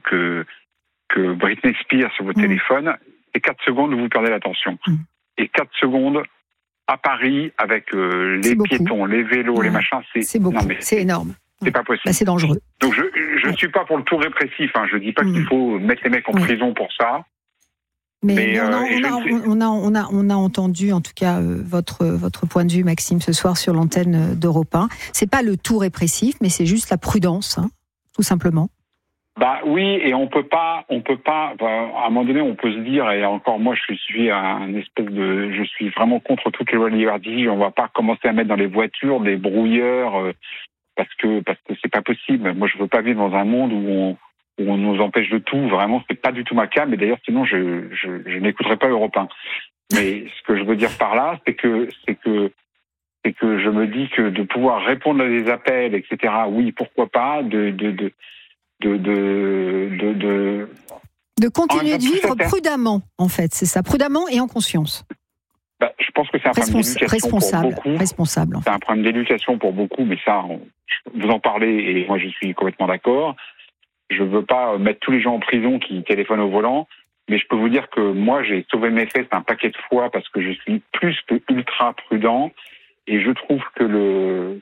Britney Spears sur votre téléphone, et 4 secondes où vous perdez l'attention. Et 4 secondes à Paris avec les piétons, les vélos, les machins, c'est beaucoup, c'est énorme. C'est pas possible. C'est dangereux. Donc je suis pas pour le tout répressif, hein. Je dis pas qu'il faut mettre les mecs en prison pour ça. Mais on a entendu en tout cas votre point de vue, Maxime, ce soir sur l'antenne d'Europe 1. C'est pas le tout répressif, mais c'est juste la prudence, hein. tout simplement. Bah oui, et on peut pas. À un moment donné, on peut se dire, et encore moi, je suis vraiment contre toutes les lois de liberté. On va pas commencer à mettre dans les voitures des brouilleurs parce que c'est pas possible. Moi, je veux pas vivre dans un monde où on nous empêche de tout. Vraiment, c'est pas du tout ma cam. Mais d'ailleurs, sinon, je n'écouterai pas Europe 1. Mais ce que je veux dire par là, c'est que je me dis que de pouvoir répondre à des appels, etc. Oui, pourquoi pas. De continuer de vivre prudemment, en fait, c'est ça, prudemment et en conscience. Je pense que c'est un problème d'éducation pour beaucoup. Responsable. C'est un problème d'éducation pour beaucoup, mais ça, vous en parlez et moi je suis complètement d'accord. Je veux pas mettre tous les gens en prison qui téléphonent au volant, mais je peux vous dire que moi j'ai sauvé mes fesses un paquet de fois parce que je suis plus que ultra prudent et je trouve que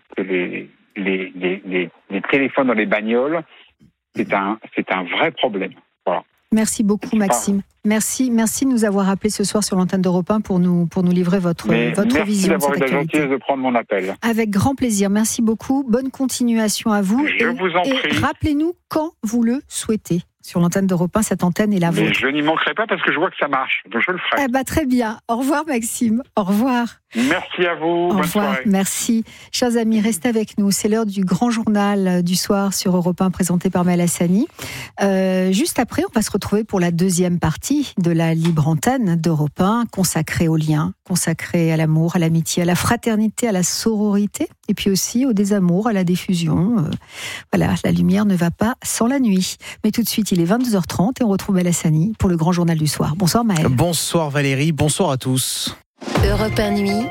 les téléphones dans les bagnoles, c'est un vrai problème. Voilà. Merci beaucoup, Maxime. Merci de nous avoir appelés ce soir sur l'antenne d'Europe 1 pour nous livrer votre vision. Merci d'avoir eu la gentillesse de prendre mon appel. Avec grand plaisir. Merci beaucoup. Bonne continuation à vous. Je vous en prie. Rappelez-nous quand vous le souhaitez. Sur l'antenne d'Europe 1, cette antenne est la vôtre. Je n'y manquerai pas parce que je vois que ça marche. Donc je le ferai. Très bien. Au revoir, Maxime. Au revoir. Merci à vous. Bonne soirée. Merci. Chers amis, restez avec nous. C'est l'heure du grand journal du soir sur Europe 1 présenté par Maël Hassani. Juste après, on va se retrouver pour la deuxième partie de la libre antenne d'Europe 1 consacrée aux liens, consacrée à l'amour, à l'amitié, à la fraternité, à la sororité et puis aussi au désamour, à la diffusion. Voilà, la lumière ne va pas sans la nuit. Mais tout de suite, il est 22h30 et on retrouve Maël Hassani pour le grand journal du soir. Bonsoir Maël. Bonsoir Valérie, bonsoir à tous. Europe 1 Nuit.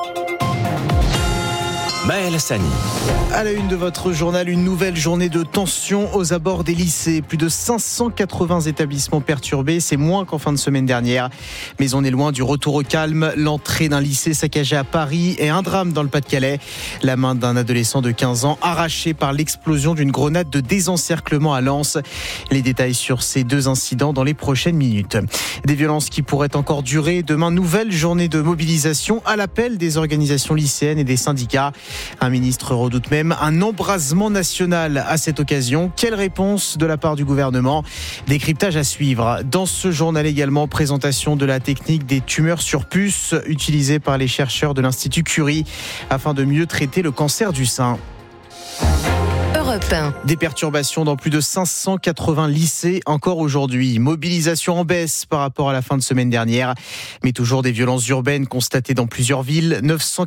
Maël Hassani. À la une de votre journal, une nouvelle journée de tension aux abords des lycées. Plus de 580 établissements perturbés, c'est moins qu'en fin de semaine dernière. Mais on est loin du retour au calme. L'entrée d'un lycée saccagé à Paris et un drame dans le Pas-de-Calais. La main d'un adolescent de 15 ans arrachée par l'explosion d'une grenade de désencerclement à Lens. Les détails sur ces deux incidents dans les prochaines minutes. Des violences qui pourraient encore durer. Demain, nouvelle journée de mobilisation à l'appel des organisations lycéennes et des syndicats. Un ministre redoute même un embrasement national à cette occasion. Quelle réponse de la part du gouvernement ? Décryptage à suivre. Dans ce journal également, présentation de la technique des tumeurs sur puce utilisée par les chercheurs de l'Institut Curie afin de mieux traiter le cancer du sein. Des perturbations dans plus de 580 lycées encore aujourd'hui. Mobilisation en baisse par rapport à la fin de semaine dernière. Mais toujours des violences urbaines constatées dans plusieurs villes.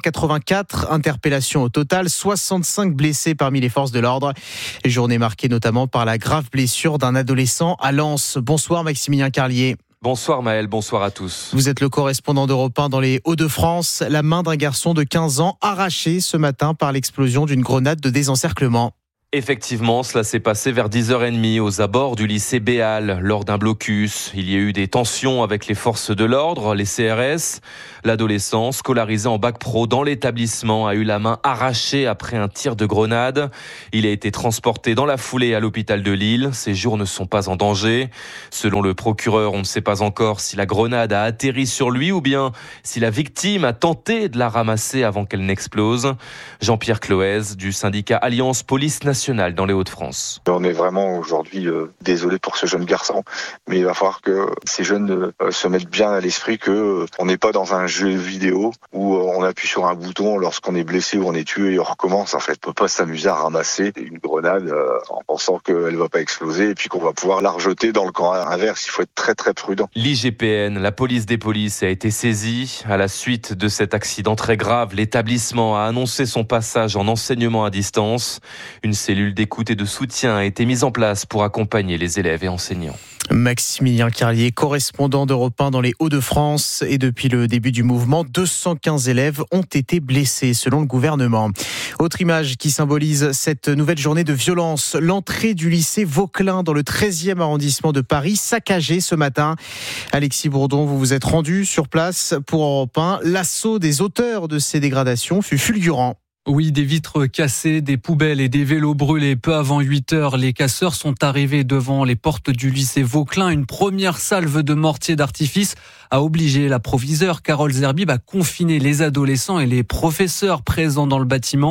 984 interpellations au total, 65 blessés parmi les forces de l'ordre. Journée marquée notamment par la grave blessure d'un adolescent à Lens. Bonsoir Maximilien Carlier. Bonsoir Maël, bonsoir à tous. Vous êtes le correspondant d'Europe 1 dans les Hauts-de-France. La main d'un garçon de 15 ans arrachée ce matin par l'explosion d'une grenade de désencerclement. Effectivement, cela s'est passé vers 10h30 aux abords du lycée Béal lors d'un blocus. Il y a eu des tensions avec les forces de l'ordre, les CRS. L'adolescent, scolarisé en bac pro dans l'établissement, a eu la main arrachée après un tir de grenade. Il a été transporté dans la foulée à l'hôpital de Lille. Ses jours ne sont pas en danger. Selon le procureur, on ne sait pas encore si la grenade a atterri sur lui ou bien si la victime a tenté de la ramasser avant qu'elle n'explose. Jean-Pierre Cloez du syndicat Alliance Police Nationale dans les Hauts-de-France. On est vraiment aujourd'hui désolé pour ce jeune garçon, mais il va falloir que ces jeunes se mettent bien à l'esprit que on n'est pas dans un jeu vidéo où on appuie sur un bouton lorsqu'on est blessé ou on est tué et on recommence. En fait, on peut pas s'amuser à ramasser une grenade en pensant qu'elle va pas exploser et puis qu'on va pouvoir la rejeter dans le camp inverse. Il faut être très très prudent. L'IGPN, la police des polices, a été saisie à la suite de cet accident très grave. L'établissement a annoncé son passage en enseignement à distance. Une cellule d'écoute et de soutien a été mise en place pour accompagner les élèves et enseignants. Maximilien Carlier, correspondant d'Europe 1 dans les Hauts-de-France. Et depuis le début du mouvement, 215 élèves ont été blessés, selon le gouvernement. Autre image qui symbolise cette nouvelle journée de violence, l'entrée du lycée Vauquelin dans le 13e arrondissement de Paris, saccagée ce matin. Alexis Bourdon, vous vous êtes rendu sur place pour Europe 1. L'assaut des auteurs de ces dégradations fut fulgurant. Oui, des vitres cassées, des poubelles et des vélos brûlés. Peu avant 8h, les casseurs sont arrivés devant les portes du lycée Vauquelin. Une première salve de mortier d'artifice a obligé la proviseure Carole Zerbib à confiner les adolescents et les professeurs présents dans le bâtiment.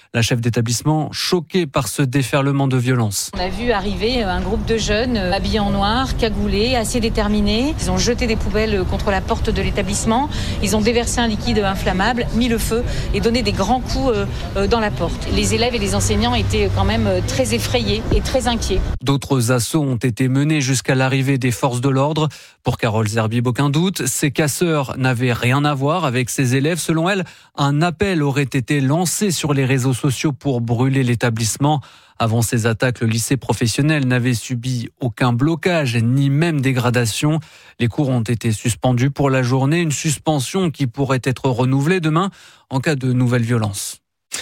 La chef d'établissement choquée par ce déferlement de violence. On a vu arriver un groupe de jeunes habillés en noir, cagoulés, assez déterminés. Ils ont jeté des poubelles contre la porte de l'établissement. Ils ont déversé un liquide inflammable, mis le feu et donné des grands coups dans la porte. Les élèves et les enseignants étaient quand même très effrayés et très inquiets. D'autres assauts ont été menés jusqu'à l'arrivée des forces de l'ordre. Pour Carole Zerbib, aucun doute, ces casseurs n'avaient rien à voir avec ces élèves. Selon elle, un appel aurait été lancé sur les réseaux sociaux pour brûler l'établissement. Avant ces attaques, le lycée professionnel n'avait subi aucun blocage, ni même dégradation. Les cours ont été suspendus pour la journée, une suspension qui pourrait être renouvelée demain en cas de nouvelles violences.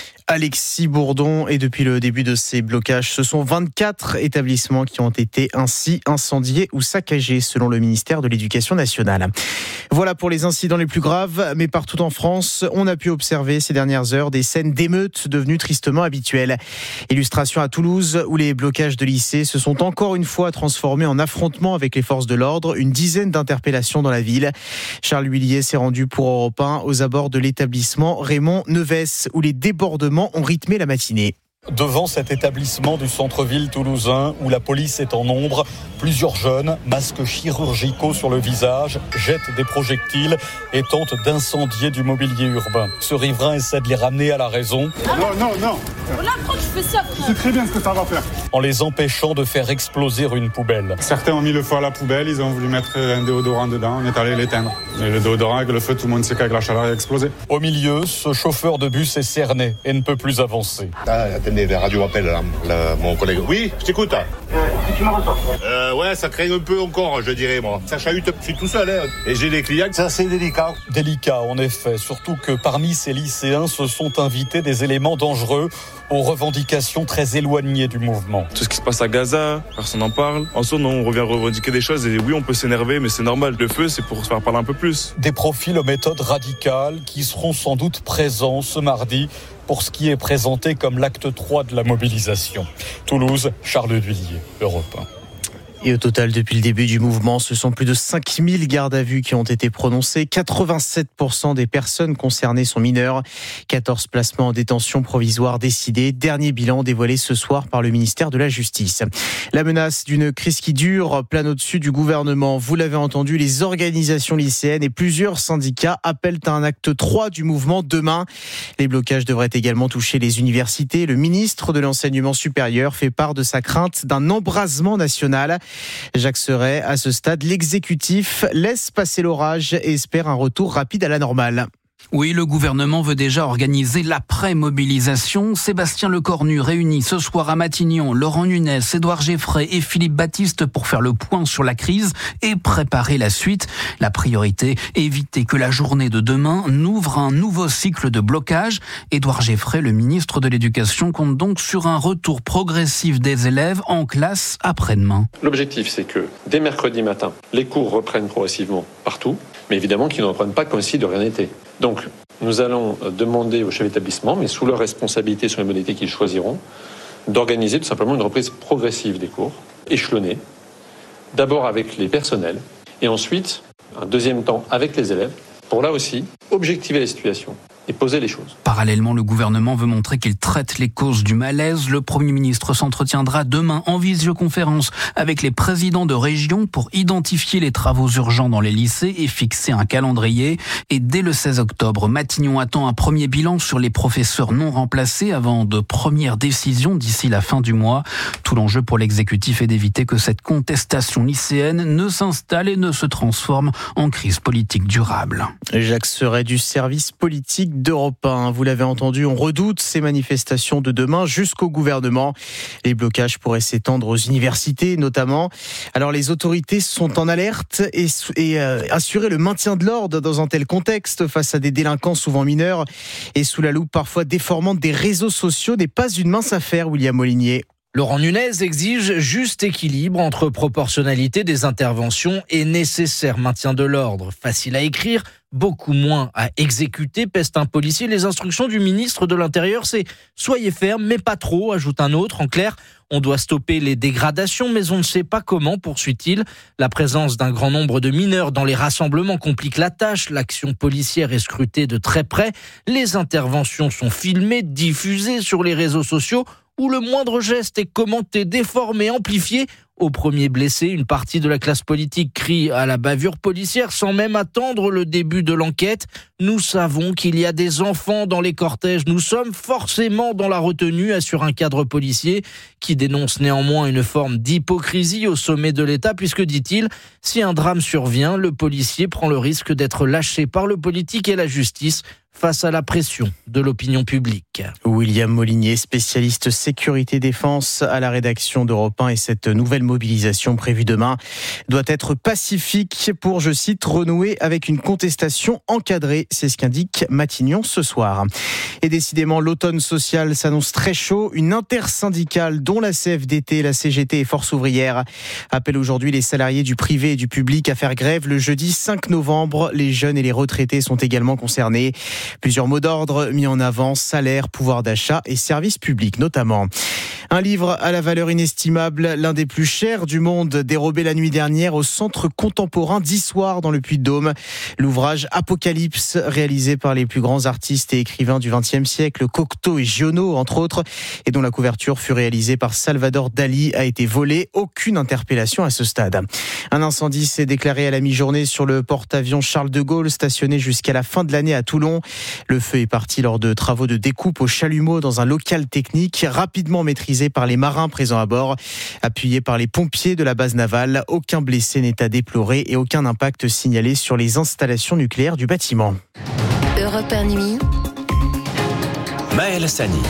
Alexis Bourdon, et depuis le début de ces blocages, ce sont 24 établissements qui ont été ainsi incendiés ou saccagés selon le ministère de l'Éducation nationale. Voilà pour les incidents les plus graves, mais partout en France, on a pu observer ces dernières heures des scènes d'émeutes devenues tristement habituelles. Illustration à Toulouse, où les blocages de lycées se sont encore une fois transformés en affrontements avec les forces de l'ordre, une dizaine d'interpellations dans la ville. Charles Huillier s'est rendu pour Europe 1 aux abords de l'établissement Raymond Nevès, où les débordements ont rythmé la matinée. Devant cet établissement du centre-ville toulousain où la police est en nombre, plusieurs jeunes, masques chirurgicaux sur le visage, jettent des projectiles et tentent d'incendier du mobilier urbain. Ce riverain essaie de les ramener à la raison. Non. Voilà, pourquoi tu fais ça, frère ? C'est très bien ce que ça va faire. En les empêchant de faire exploser une poubelle. Certains ont mis le feu à la poubelle, ils ont voulu mettre un déodorant dedans, on est allé l'éteindre. Et le déodorant avec le feu, tout le monde sait qu'avec la chaleur, il a explosé. Au milieu, ce chauffeur de bus est cerné et ne peut plus avancer. Attendez, la radio appelle là, mon collègue. Oui, je t'écoute. Tu me reçois. Ouais, ça craint un peu encore, je dirais, moi. Ça chahute, je suis tout seul, hein. Et j'ai des clients, c'est assez délicat. Délicat, en effet, surtout que parmi ces lycéens se sont invités des éléments dangereux aux revendications très éloignées du mouvement. Tout ce qui se passe à Gaza, personne n'en parle. En soi, non, on revient revendiquer des choses et oui, on peut s'énerver, mais c'est normal. Le feu, c'est pour se faire parler un peu plus. Des profils aux méthodes radicales qui seront sans doute présents ce mardi pour ce qui est présenté comme l'acte 3 de la mobilisation. Toulouse, Charles Huillier, Europe 1. Et au total, depuis le début du mouvement, ce sont plus de 5000 gardes à vue qui ont été prononcés. 87% des personnes concernées sont mineures. 14 placements en détention provisoire décidés. Dernier bilan dévoilé ce soir par le ministère de la Justice. La menace d'une crise qui dure plane au-dessus du gouvernement. Vous l'avez entendu, les organisations lycéennes et plusieurs syndicats appellent à un acte 3 du mouvement demain. Les blocages devraient également toucher les universités. Le ministre de l'Enseignement supérieur fait part de sa crainte d'un embrasement national. Jacques Serret, à ce stade, l'exécutif laisse passer l'orage et espère un retour rapide à la normale. Oui, le gouvernement veut déjà organiser l'après-mobilisation. Sébastien Lecornu réunit ce soir à Matignon Laurent Nunez, Édouard Geffray et Philippe Baptiste pour faire le point sur la crise et préparer la suite. La priorité, éviter que la journée de demain n'ouvre un nouveau cycle de blocage. Édouard Geffray, le ministre de l'Éducation, compte donc sur un retour progressif des élèves en classe après-demain. L'objectif, c'est que dès mercredi matin, les cours reprennent progressivement partout, mais évidemment qu'ils ne reprennent pas comme si de rien n'était. Donc, nous allons demander aux chefs d'établissement, mais sous leur responsabilité sur les modalités qu'ils choisiront, d'organiser tout simplement une reprise progressive des cours, échelonnée, d'abord avec les personnels, et ensuite, un deuxième temps avec les élèves, pour là aussi, objectiver la situation et poser les choses. Parallèlement, le gouvernement veut montrer qu'il traite les causes du malaise. Le Premier ministre s'entretiendra demain en visioconférence avec les présidents de région pour identifier les travaux urgents dans les lycées et fixer un calendrier. Et dès le 16 octobre, Matignon attend un premier bilan sur les professeurs non remplacés avant de premières décisions d'ici la fin du mois. Tout l'enjeu pour l'exécutif est d'éviter que cette contestation lycéenne ne s'installe et ne se transforme en crise politique durable. Jacques Serret du service politique d'Europe 1. Vous l'avez entendu, on redoute ces manifestations de demain jusqu'au gouvernement. Les blocages pourraient s'étendre aux universités notamment. Alors les autorités sont en alerte et assurer le maintien de l'ordre dans un tel contexte face à des délinquants souvent mineurs et sous la loupe parfois déformante des réseaux sociaux n'est pas une mince affaire, William Molinier. Laurent Nunez exige juste équilibre entre proportionnalité des interventions et nécessaire maintien de l'ordre. Facile à écrire, beaucoup moins à exécuter, peste un policier. Les instructions du ministre de l'Intérieur, c'est « soyez ferme, mais pas trop », ajoute un autre. En clair, on doit stopper les dégradations, mais on ne sait pas comment, poursuit-il. La présence d'un grand nombre de mineurs dans les rassemblements complique la tâche. L'action policière est scrutée de très près. Les interventions sont filmées, diffusées sur les réseaux sociaux, où le moindre geste est commenté, déformé, amplifié. Au premier blessé, une partie de la classe politique crie à la bavure policière sans même attendre le début de l'enquête. Nous savons qu'il y a des enfants dans les cortèges. Nous sommes forcément dans la retenue, assure un cadre policier qui dénonce néanmoins une forme d'hypocrisie au sommet de l'État puisque, dit-il, si un drame survient, le policier prend le risque d'être lâché par le politique et la justice face à la pression de l'opinion publique. William Molinier, spécialiste sécurité-défense à la rédaction d'Europe 1, et cette nouvelle mobilisation prévue demain doit être pacifique pour, je cite, renouer avec une contestation encadrée. C'est ce qu'indique Matignon ce soir. Et décidément, l'automne social s'annonce très chaud. Une intersyndicale dont la CFDT, la CGT et Force ouvrière appelle aujourd'hui les salariés du privé et du public à faire grève le jeudi 5 novembre. Les jeunes et les retraités sont également concernés. Plusieurs mots d'ordre mis en avant, salaire, pouvoir d'achat et services publics notamment. Un livre à la valeur inestimable, l'un des plus chers du monde, dérobé la nuit dernière au Centre contemporain d'Issoire dans le Puy-de-Dôme. L'ouvrage Apocalypse, réalisé par les plus grands artistes et écrivains du XXe siècle, Cocteau et Giono entre autres, et dont la couverture fut réalisée par Salvador Dali, a été volé. Aucune interpellation à ce stade. Un incendie s'est déclaré à la mi-journée sur le porte-avions Charles de Gaulle, stationné jusqu'à la fin de l'année à Toulon. Le feu est parti lors de travaux de découpe au chalumeau dans un local technique, rapidement maîtrisé par les marins présents à bord. Appuyé par les pompiers de la base navale, aucun blessé n'est à déplorer et aucun impact signalé sur les installations nucléaires du bâtiment. Europe 1 Nuit. Maël Hassani.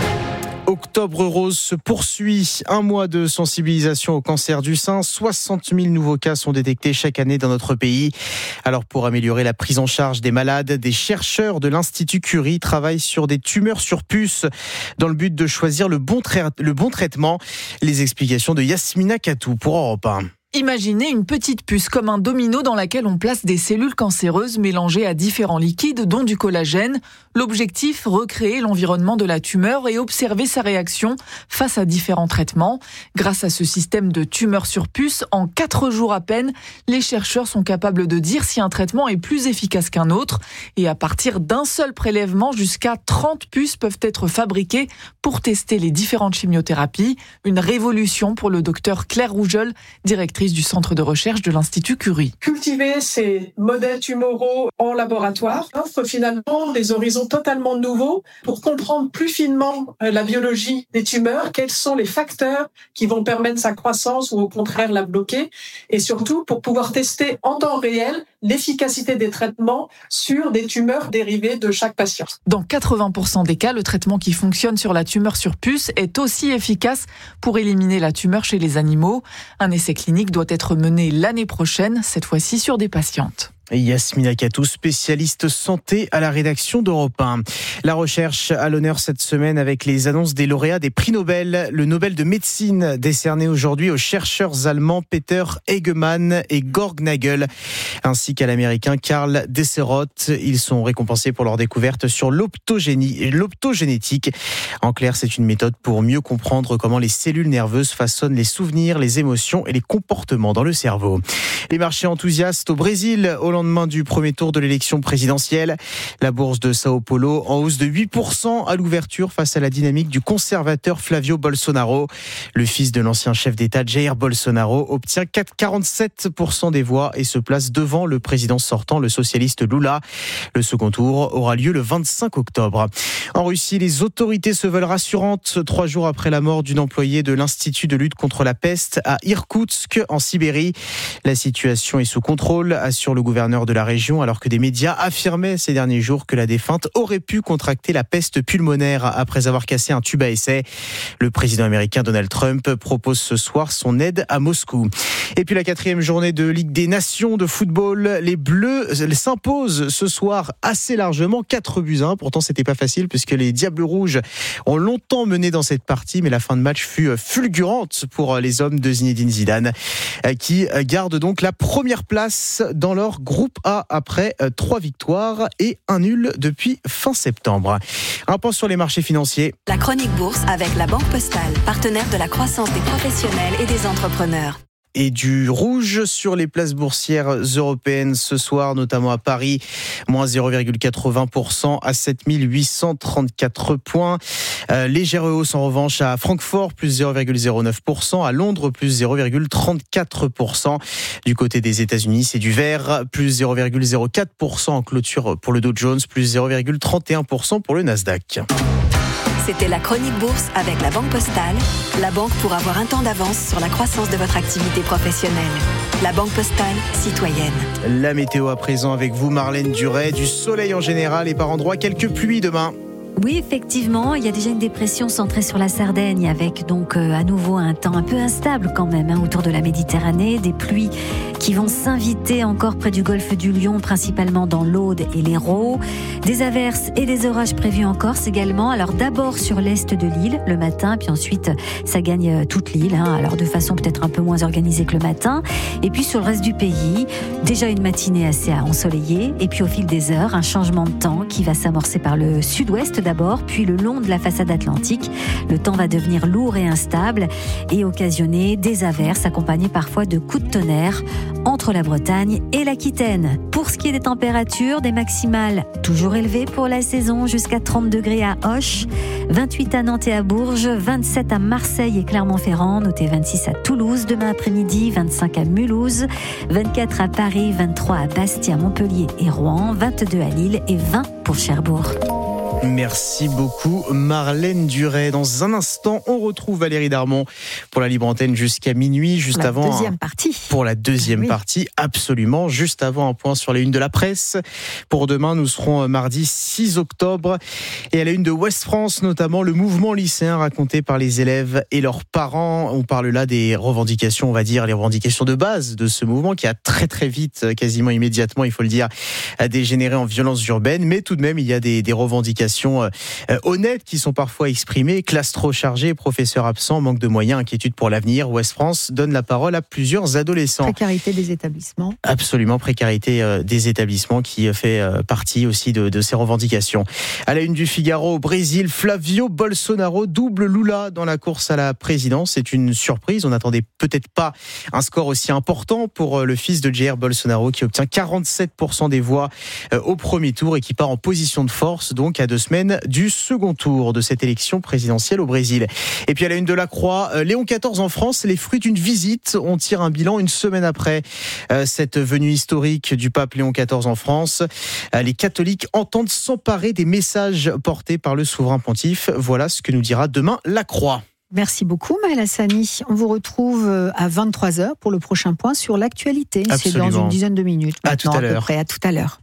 Octobre rose se poursuit. Un mois de sensibilisation au cancer du sein. 60 000 nouveaux cas sont détectés chaque année dans notre pays. Alors pour améliorer la prise en charge des malades, des chercheurs de l'Institut Curie travaillent sur des tumeurs sur puce dans le but de choisir le bon traitement. Les explications de Yasmina Katou pour Europe 1. Imaginez une petite puce comme un domino dans laquelle on place des cellules cancéreuses mélangées à différents liquides, dont du collagène. L'objectif, recréer l'environnement de la tumeur et observer sa réaction face à différents traitements. Grâce à ce système de tumeur sur puce, en 4 jours à peine, les chercheurs sont capables de dire si un traitement est plus efficace qu'un autre. Et à partir d'un seul prélèvement, jusqu'à 30 puces peuvent être fabriquées pour tester les différentes chimiothérapies. Une révolution pour le docteur Claire Rougeol, directrice du centre de recherche de l'Institut Curie. Cultiver ces modèles tumoraux en laboratoire offre finalement des horizons totalement nouveaux pour comprendre plus finement la biologie des tumeurs, quels sont les facteurs qui vont permettre sa croissance ou au contraire la bloquer, et surtout pour pouvoir tester en temps réel l'efficacité des traitements sur des tumeurs dérivées de chaque patient. Dans 80% des cas, le traitement qui fonctionne sur la tumeur sur puce est aussi efficace pour éliminer la tumeur chez les animaux. Un essai clinique doit être mené l'année prochaine, cette fois-ci sur des patientes. Yasmina Katou, spécialiste santé à la rédaction d'Europe 1. La recherche à l'honneur cette semaine avec les annonces des lauréats des prix Nobel. Le Nobel de médecine décerné aujourd'hui aux chercheurs allemands Peter Hegemann et Georg Nagel, ainsi qu'à l'américain Karl Desseroth. Ils sont récompensés pour leur découverte sur l'optogénétique. En clair, c'est une méthode pour mieux comprendre comment les cellules nerveuses façonnent les souvenirs, les émotions et les comportements dans le cerveau. Les marchés enthousiastes au Brésil, au lendemain du premier tour de l'élection présidentielle. La bourse de Sao Paulo en hausse de 8% à l'ouverture face à la dynamique du conservateur Flavio Bolsonaro. Le fils de l'ancien chef d'État Jair Bolsonaro obtient 47% des voix et se place devant le président sortant, le socialiste Lula. Le second tour aura lieu le 25 octobre. En Russie, les autorités se veulent rassurantes 3 jours après la mort d'une employée de l'Institut de lutte contre la peste à Irkoutsk, en Sibérie. La situation est sous contrôle, assure le gouvernement de la région, alors que des médias affirmaient ces derniers jours que la défunte aurait pu contracter la peste pulmonaire après avoir cassé un tube à essai. Le président américain Donald Trump propose ce soir son aide à Moscou. Et puis la 4e journée de Ligue des Nations de football, les Bleus s'imposent ce soir assez largement, 4-1. Pourtant c'était pas facile puisque les Diables Rouges ont longtemps mené dans cette partie, mais la fin de match fut fulgurante pour les hommes de Zinedine Zidane, qui gardent donc la première place dans leur groupe groupe A après 3 victoires et 1 nul depuis fin septembre. Un point sur les marchés financiers. La chronique bourse avec la Banque Postale, partenaire de la croissance des professionnels et des entrepreneurs. Et du rouge sur les places boursières européennes ce soir, notamment à Paris, moins 0,80% à 7834 points. Légère hausse en revanche à Francfort, plus 0,09%, à Londres, plus 0,34%. Du côté des États-Unis, c'est du vert, plus 0,04% en clôture pour le Dow Jones, plus 0,31% pour le Nasdaq. C'était la chronique bourse avec la Banque Postale, la banque pour avoir un temps d'avance sur la croissance de votre activité professionnelle. La Banque Postale, citoyenne. La météo à présent avec vous, Marlène Duret. Du soleil en général et par endroits quelques pluies demain. Oui, effectivement, il y a déjà une dépression centrée sur la Sardaigne avec donc à nouveau un temps un peu instable quand même autour de la Méditerranée, des pluies qui vont s'inviter encore près du golfe du Lion, principalement dans l'Aude et l'Hérault, des averses et des orages prévus en Corse également. Alors d'abord sur l'est de l'île le matin, puis ensuite ça gagne toute l'île, alors de façon peut-être un peu moins organisée que le matin, et puis sur le reste du pays, déjà une matinée assez ensoleillée, et puis au fil des heures, un changement de temps qui va s'amorcer par le sud-ouest d'abord, puis le long de la façade atlantique. Le temps va devenir lourd et instable et occasionner des averses accompagnées parfois de coups de tonnerre entre la Bretagne et l'Aquitaine. Pour ce qui est des températures, des maximales toujours élevées pour la saison, jusqu'à 30 degrés à Auch, 28 à Nantes et à Bourges, 27 à Marseille et Clermont-Ferrand, notez 26 à Toulouse demain après-midi, 25 à Mulhouse, 24 à Paris, 23 à Bastia, Montpellier et Rouen, 22 à Lille et 20 pour Cherbourg. Merci beaucoup Marlène Duret. Dans un instant, on retrouve Valérie Darmon pour la libre antenne jusqu'à minuit, juste avant la deuxième partie. Pour la deuxième partie, absolument, juste avant un point sur les unes de la presse. Pour demain, nous serons mardi 6 octobre et à la une de Ouest France, notamment le mouvement lycéen raconté par les élèves et leurs parents. On parle là des revendications, on va dire, les revendications de base de ce mouvement qui a très très vite, quasiment immédiatement, il faut le dire, a dégénéré en violence urbaine, mais tout de même, il y a des revendications honnêtes qui sont parfois exprimées. Classe trop chargée, professeurs absents, manque de moyens, inquiétude pour l'avenir. Ouest France donne la parole à plusieurs adolescents. Précarité des établissements. Absolument, précarité des établissements qui fait partie aussi de ces revendications. À la une du Figaro, au Brésil, Flavio Bolsonaro double Lula dans la course à la présidence. C'est une surprise. On n'attendait peut-être pas un score aussi important pour le fils de Jair Bolsonaro qui obtient 47% des voix au premier tour et qui part en position de force donc à 2 semaines du second tour de cette élection présidentielle au Brésil. Et puis à la une de la Croix, Léon XIV en France, les fruits d'une visite. On tire un bilan une semaine après cette venue historique du pape Léon XIV en France. Les catholiques entendent s'emparer des messages portés par le souverain pontife. Voilà ce que nous dira demain la Croix. Merci beaucoup Maëlle Hassani. On vous retrouve à 23h pour le prochain point sur l'actualité. Absolument. C'est dans une dizaine de minutes. À tout à l'heure. À peu près, à tout à l'heure.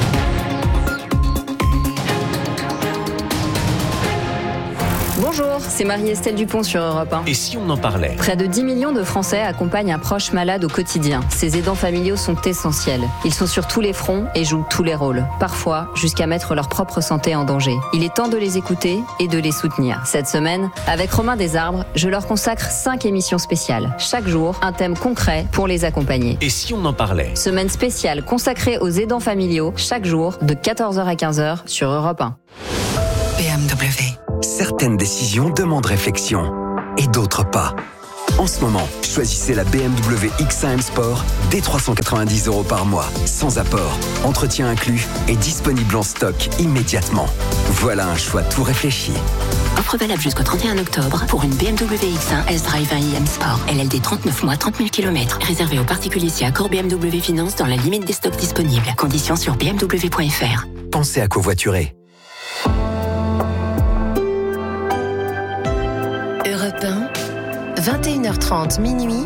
Bonjour, c'est Marie-Estelle Dupont sur Europe 1. Et si on en parlait ? Près de 10 millions de Français accompagnent un proche malade au quotidien. Ces aidants familiaux sont essentiels. Ils sont sur tous les fronts et jouent tous les rôles. Parfois, jusqu'à mettre leur propre santé en danger. Il est temps de les écouter et de les soutenir. Cette semaine, avec Romain Desarbres, je leur consacre 5 émissions spéciales. Chaque jour, un thème concret pour les accompagner. Et si on en parlait ? Semaine spéciale consacrée aux aidants familiaux, chaque jour, de 14h à 15h sur Europe 1. BMW. Certaines décisions demandent réflexion et d'autres pas. En ce moment, choisissez la BMW X1 M Sport dès 390 € par mois, sans apport, entretien inclus et disponible en stock immédiatement. Voilà un choix tout réfléchi. Offre valable jusqu'au 31 octobre pour une BMW X1 S-Drive 1 iM Sport. LLD 39 mois, 30 000 km. Réservé aux particuliers si accord BMW Finance dans la limite des stocks disponibles. Conditions sur bmw.fr. Pensez à covoiturer. Europe 1, 21h30 minuit.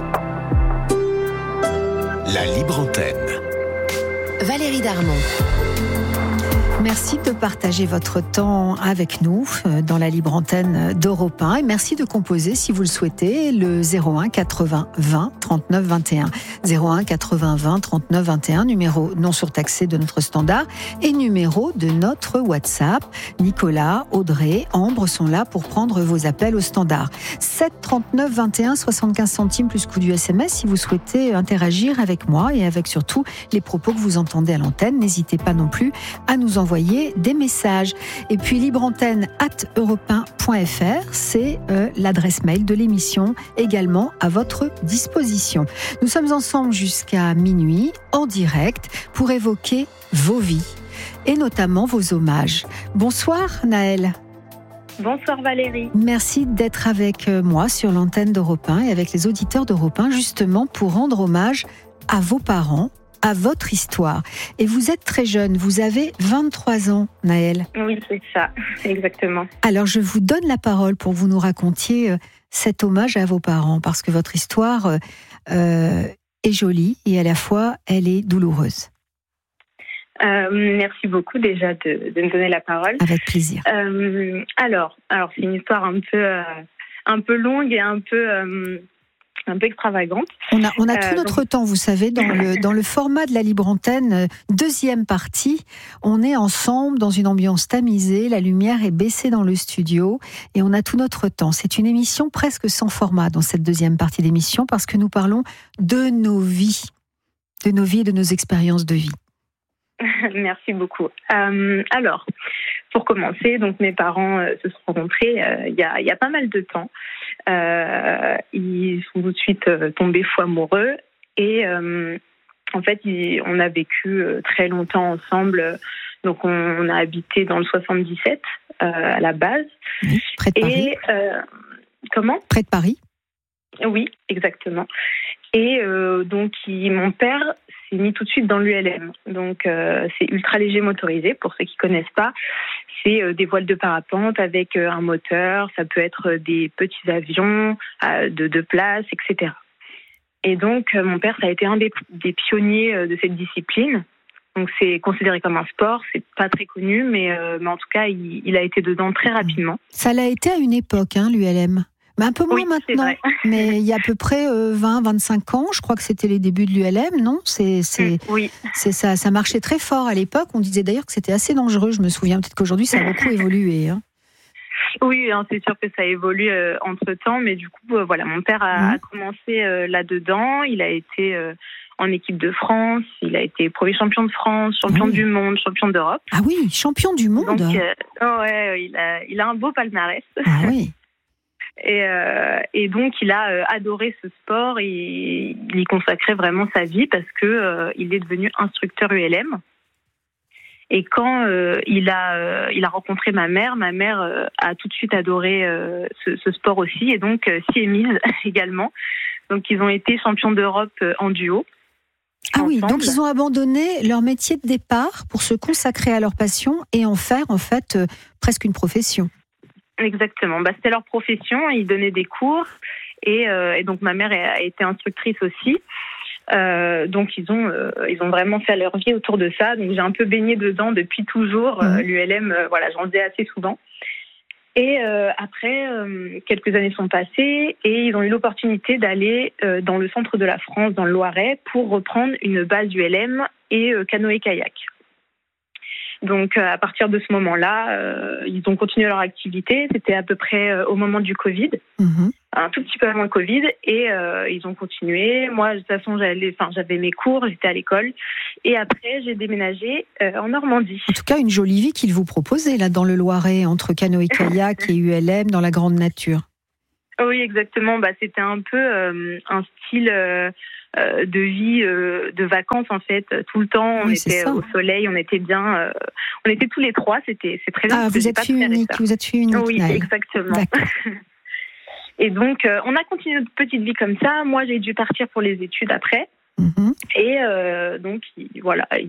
La libre antenne. Valérie Darmon. Merci de partager votre temps avec nous dans la libre antenne d'Europe 1 et merci de composer, si vous le souhaitez, le 01 80 20 39 21. 01 80 20 39 21, numéro non surtaxé de notre standard et numéro de notre WhatsApp. Nicolas, Audrey, Ambre sont là pour prendre vos appels au standard. 7 39 21, 75 centimes plus coût du SMS si vous souhaitez interagir avec moi et avec surtout les propos que vous entendez à l'antenne. N'hésitez pas non plus à nous envoyer des messages. Et puis libreantenne@europe1.fr, c'est l'adresse mail de l'émission également à votre disposition. Nous sommes ensemble jusqu'à minuit en direct pour évoquer vos vies et notamment vos hommages. Bonsoir Naël. Bonsoir Valérie. Merci d'être avec moi sur l'antenne d'Europe 1 et avec les auditeurs d'Europe 1 justement pour rendre hommage à vos parents, à votre histoire. Et vous êtes très jeune, vous avez 23 ans, Naël. Oui, c'est ça, exactement. Alors, je vous donne la parole pour que vous nous racontiez cet hommage à vos parents, parce que votre histoire est jolie et à la fois, elle est douloureuse. Merci beaucoup déjà de me donner la parole. Avec plaisir. Alors, c'est une histoire un peu longue et un peu extravagante. On a tout notre temps, vous savez, dans le format de la libre antenne, deuxième partie, on est ensemble dans une ambiance tamisée, la lumière est baissée dans le studio et on a tout notre temps. C'est une émission presque sans format dans cette deuxième partie d'émission parce que nous parlons de nos vies et de nos expériences de vie. Merci beaucoup. Alors, pour commencer, donc mes parents se sont rencontrés il y a pas mal de temps. Ils sont tout de suite tombés fous amoureux et en fait, on a vécu très longtemps ensemble. Donc, on a habité dans le 77 à la base. Oui, près de Paris. Comment ? Près de Paris. Oui, exactement. Et donc, mon père s'est mis tout de suite dans l'ULM. Donc, c'est ultra léger motorisé, pour ceux qui ne connaissent pas. C'est des voiles de parapente avec un moteur. Ça peut être des petits avions de 2 places, etc. Et donc, mon père, ça a été un des pionniers de cette discipline. Donc, c'est considéré comme un sport. C'est pas très connu, mais en tout cas, il a été dedans très rapidement. Ça l'a été à une époque, l'ULM. Mais un peu moins maintenant, mais il y a à peu près 20-25 ans, je crois que c'était les débuts de l'ULM, non ? Oui. C'est ça, ça marchait très fort à l'époque. On disait d'ailleurs que c'était assez dangereux, je me souviens. Peut-être qu'aujourd'hui, ça a beaucoup évolué. Oui, c'est sûr que ça évolue entre-temps, mais du coup, voilà, mon père a commencé là-dedans. Il a été en équipe de France, il a été premier champion de France, champion du monde, champion d'Europe. Ah oui, champion du monde. Donc, il a un beau palmarès. Ah oui. Et donc, il a adoré ce sport et il y consacrait vraiment sa vie parce que il est devenu instructeur ULM. Et quand il a rencontré ma mère a tout de suite adoré ce sport aussi et donc s'y est mise également. Donc, ils ont été champions d'Europe en duo. Ah ensemble. Oui, donc ils ont abandonné leur métier de départ pour se consacrer à leur passion et en faire en fait presque une profession. Exactement. C'était leur profession. Ils donnaient des cours et donc ma mère a été instructrice aussi. Donc ils ont vraiment fait leur vie autour de ça. Donc j'ai un peu baigné dedans depuis toujours. L'ULM, j'en faisais assez souvent. Et après, quelques années sont passées et ils ont eu l'opportunité d'aller dans le centre de la France, dans le Loiret, pour reprendre une base ULM et canoë-kayak. Donc, à partir de ce moment-là, ils ont continué leur activité. C'était à peu près au moment du Covid, un tout petit peu avant le Covid, et ils ont continué. Moi, de toute façon, j'avais mes cours, j'étais à l'école, et après, j'ai déménagé en Normandie. En tout cas, une jolie vie qu'ils vous proposaient là dans le Loiret, entre canoë-kayak et ULM, dans la grande nature. Oui, exactement. C'était un peu un style de vie, de vacances en fait, tout le temps. On était au soleil, on était bien. On était tous les trois, c'est très bien. Ah, vous êtes fille unique, Oui, Naël. Exactement. Et donc, on a continué notre petite vie comme ça. Moi, j'ai dû partir pour les études après. Et donc,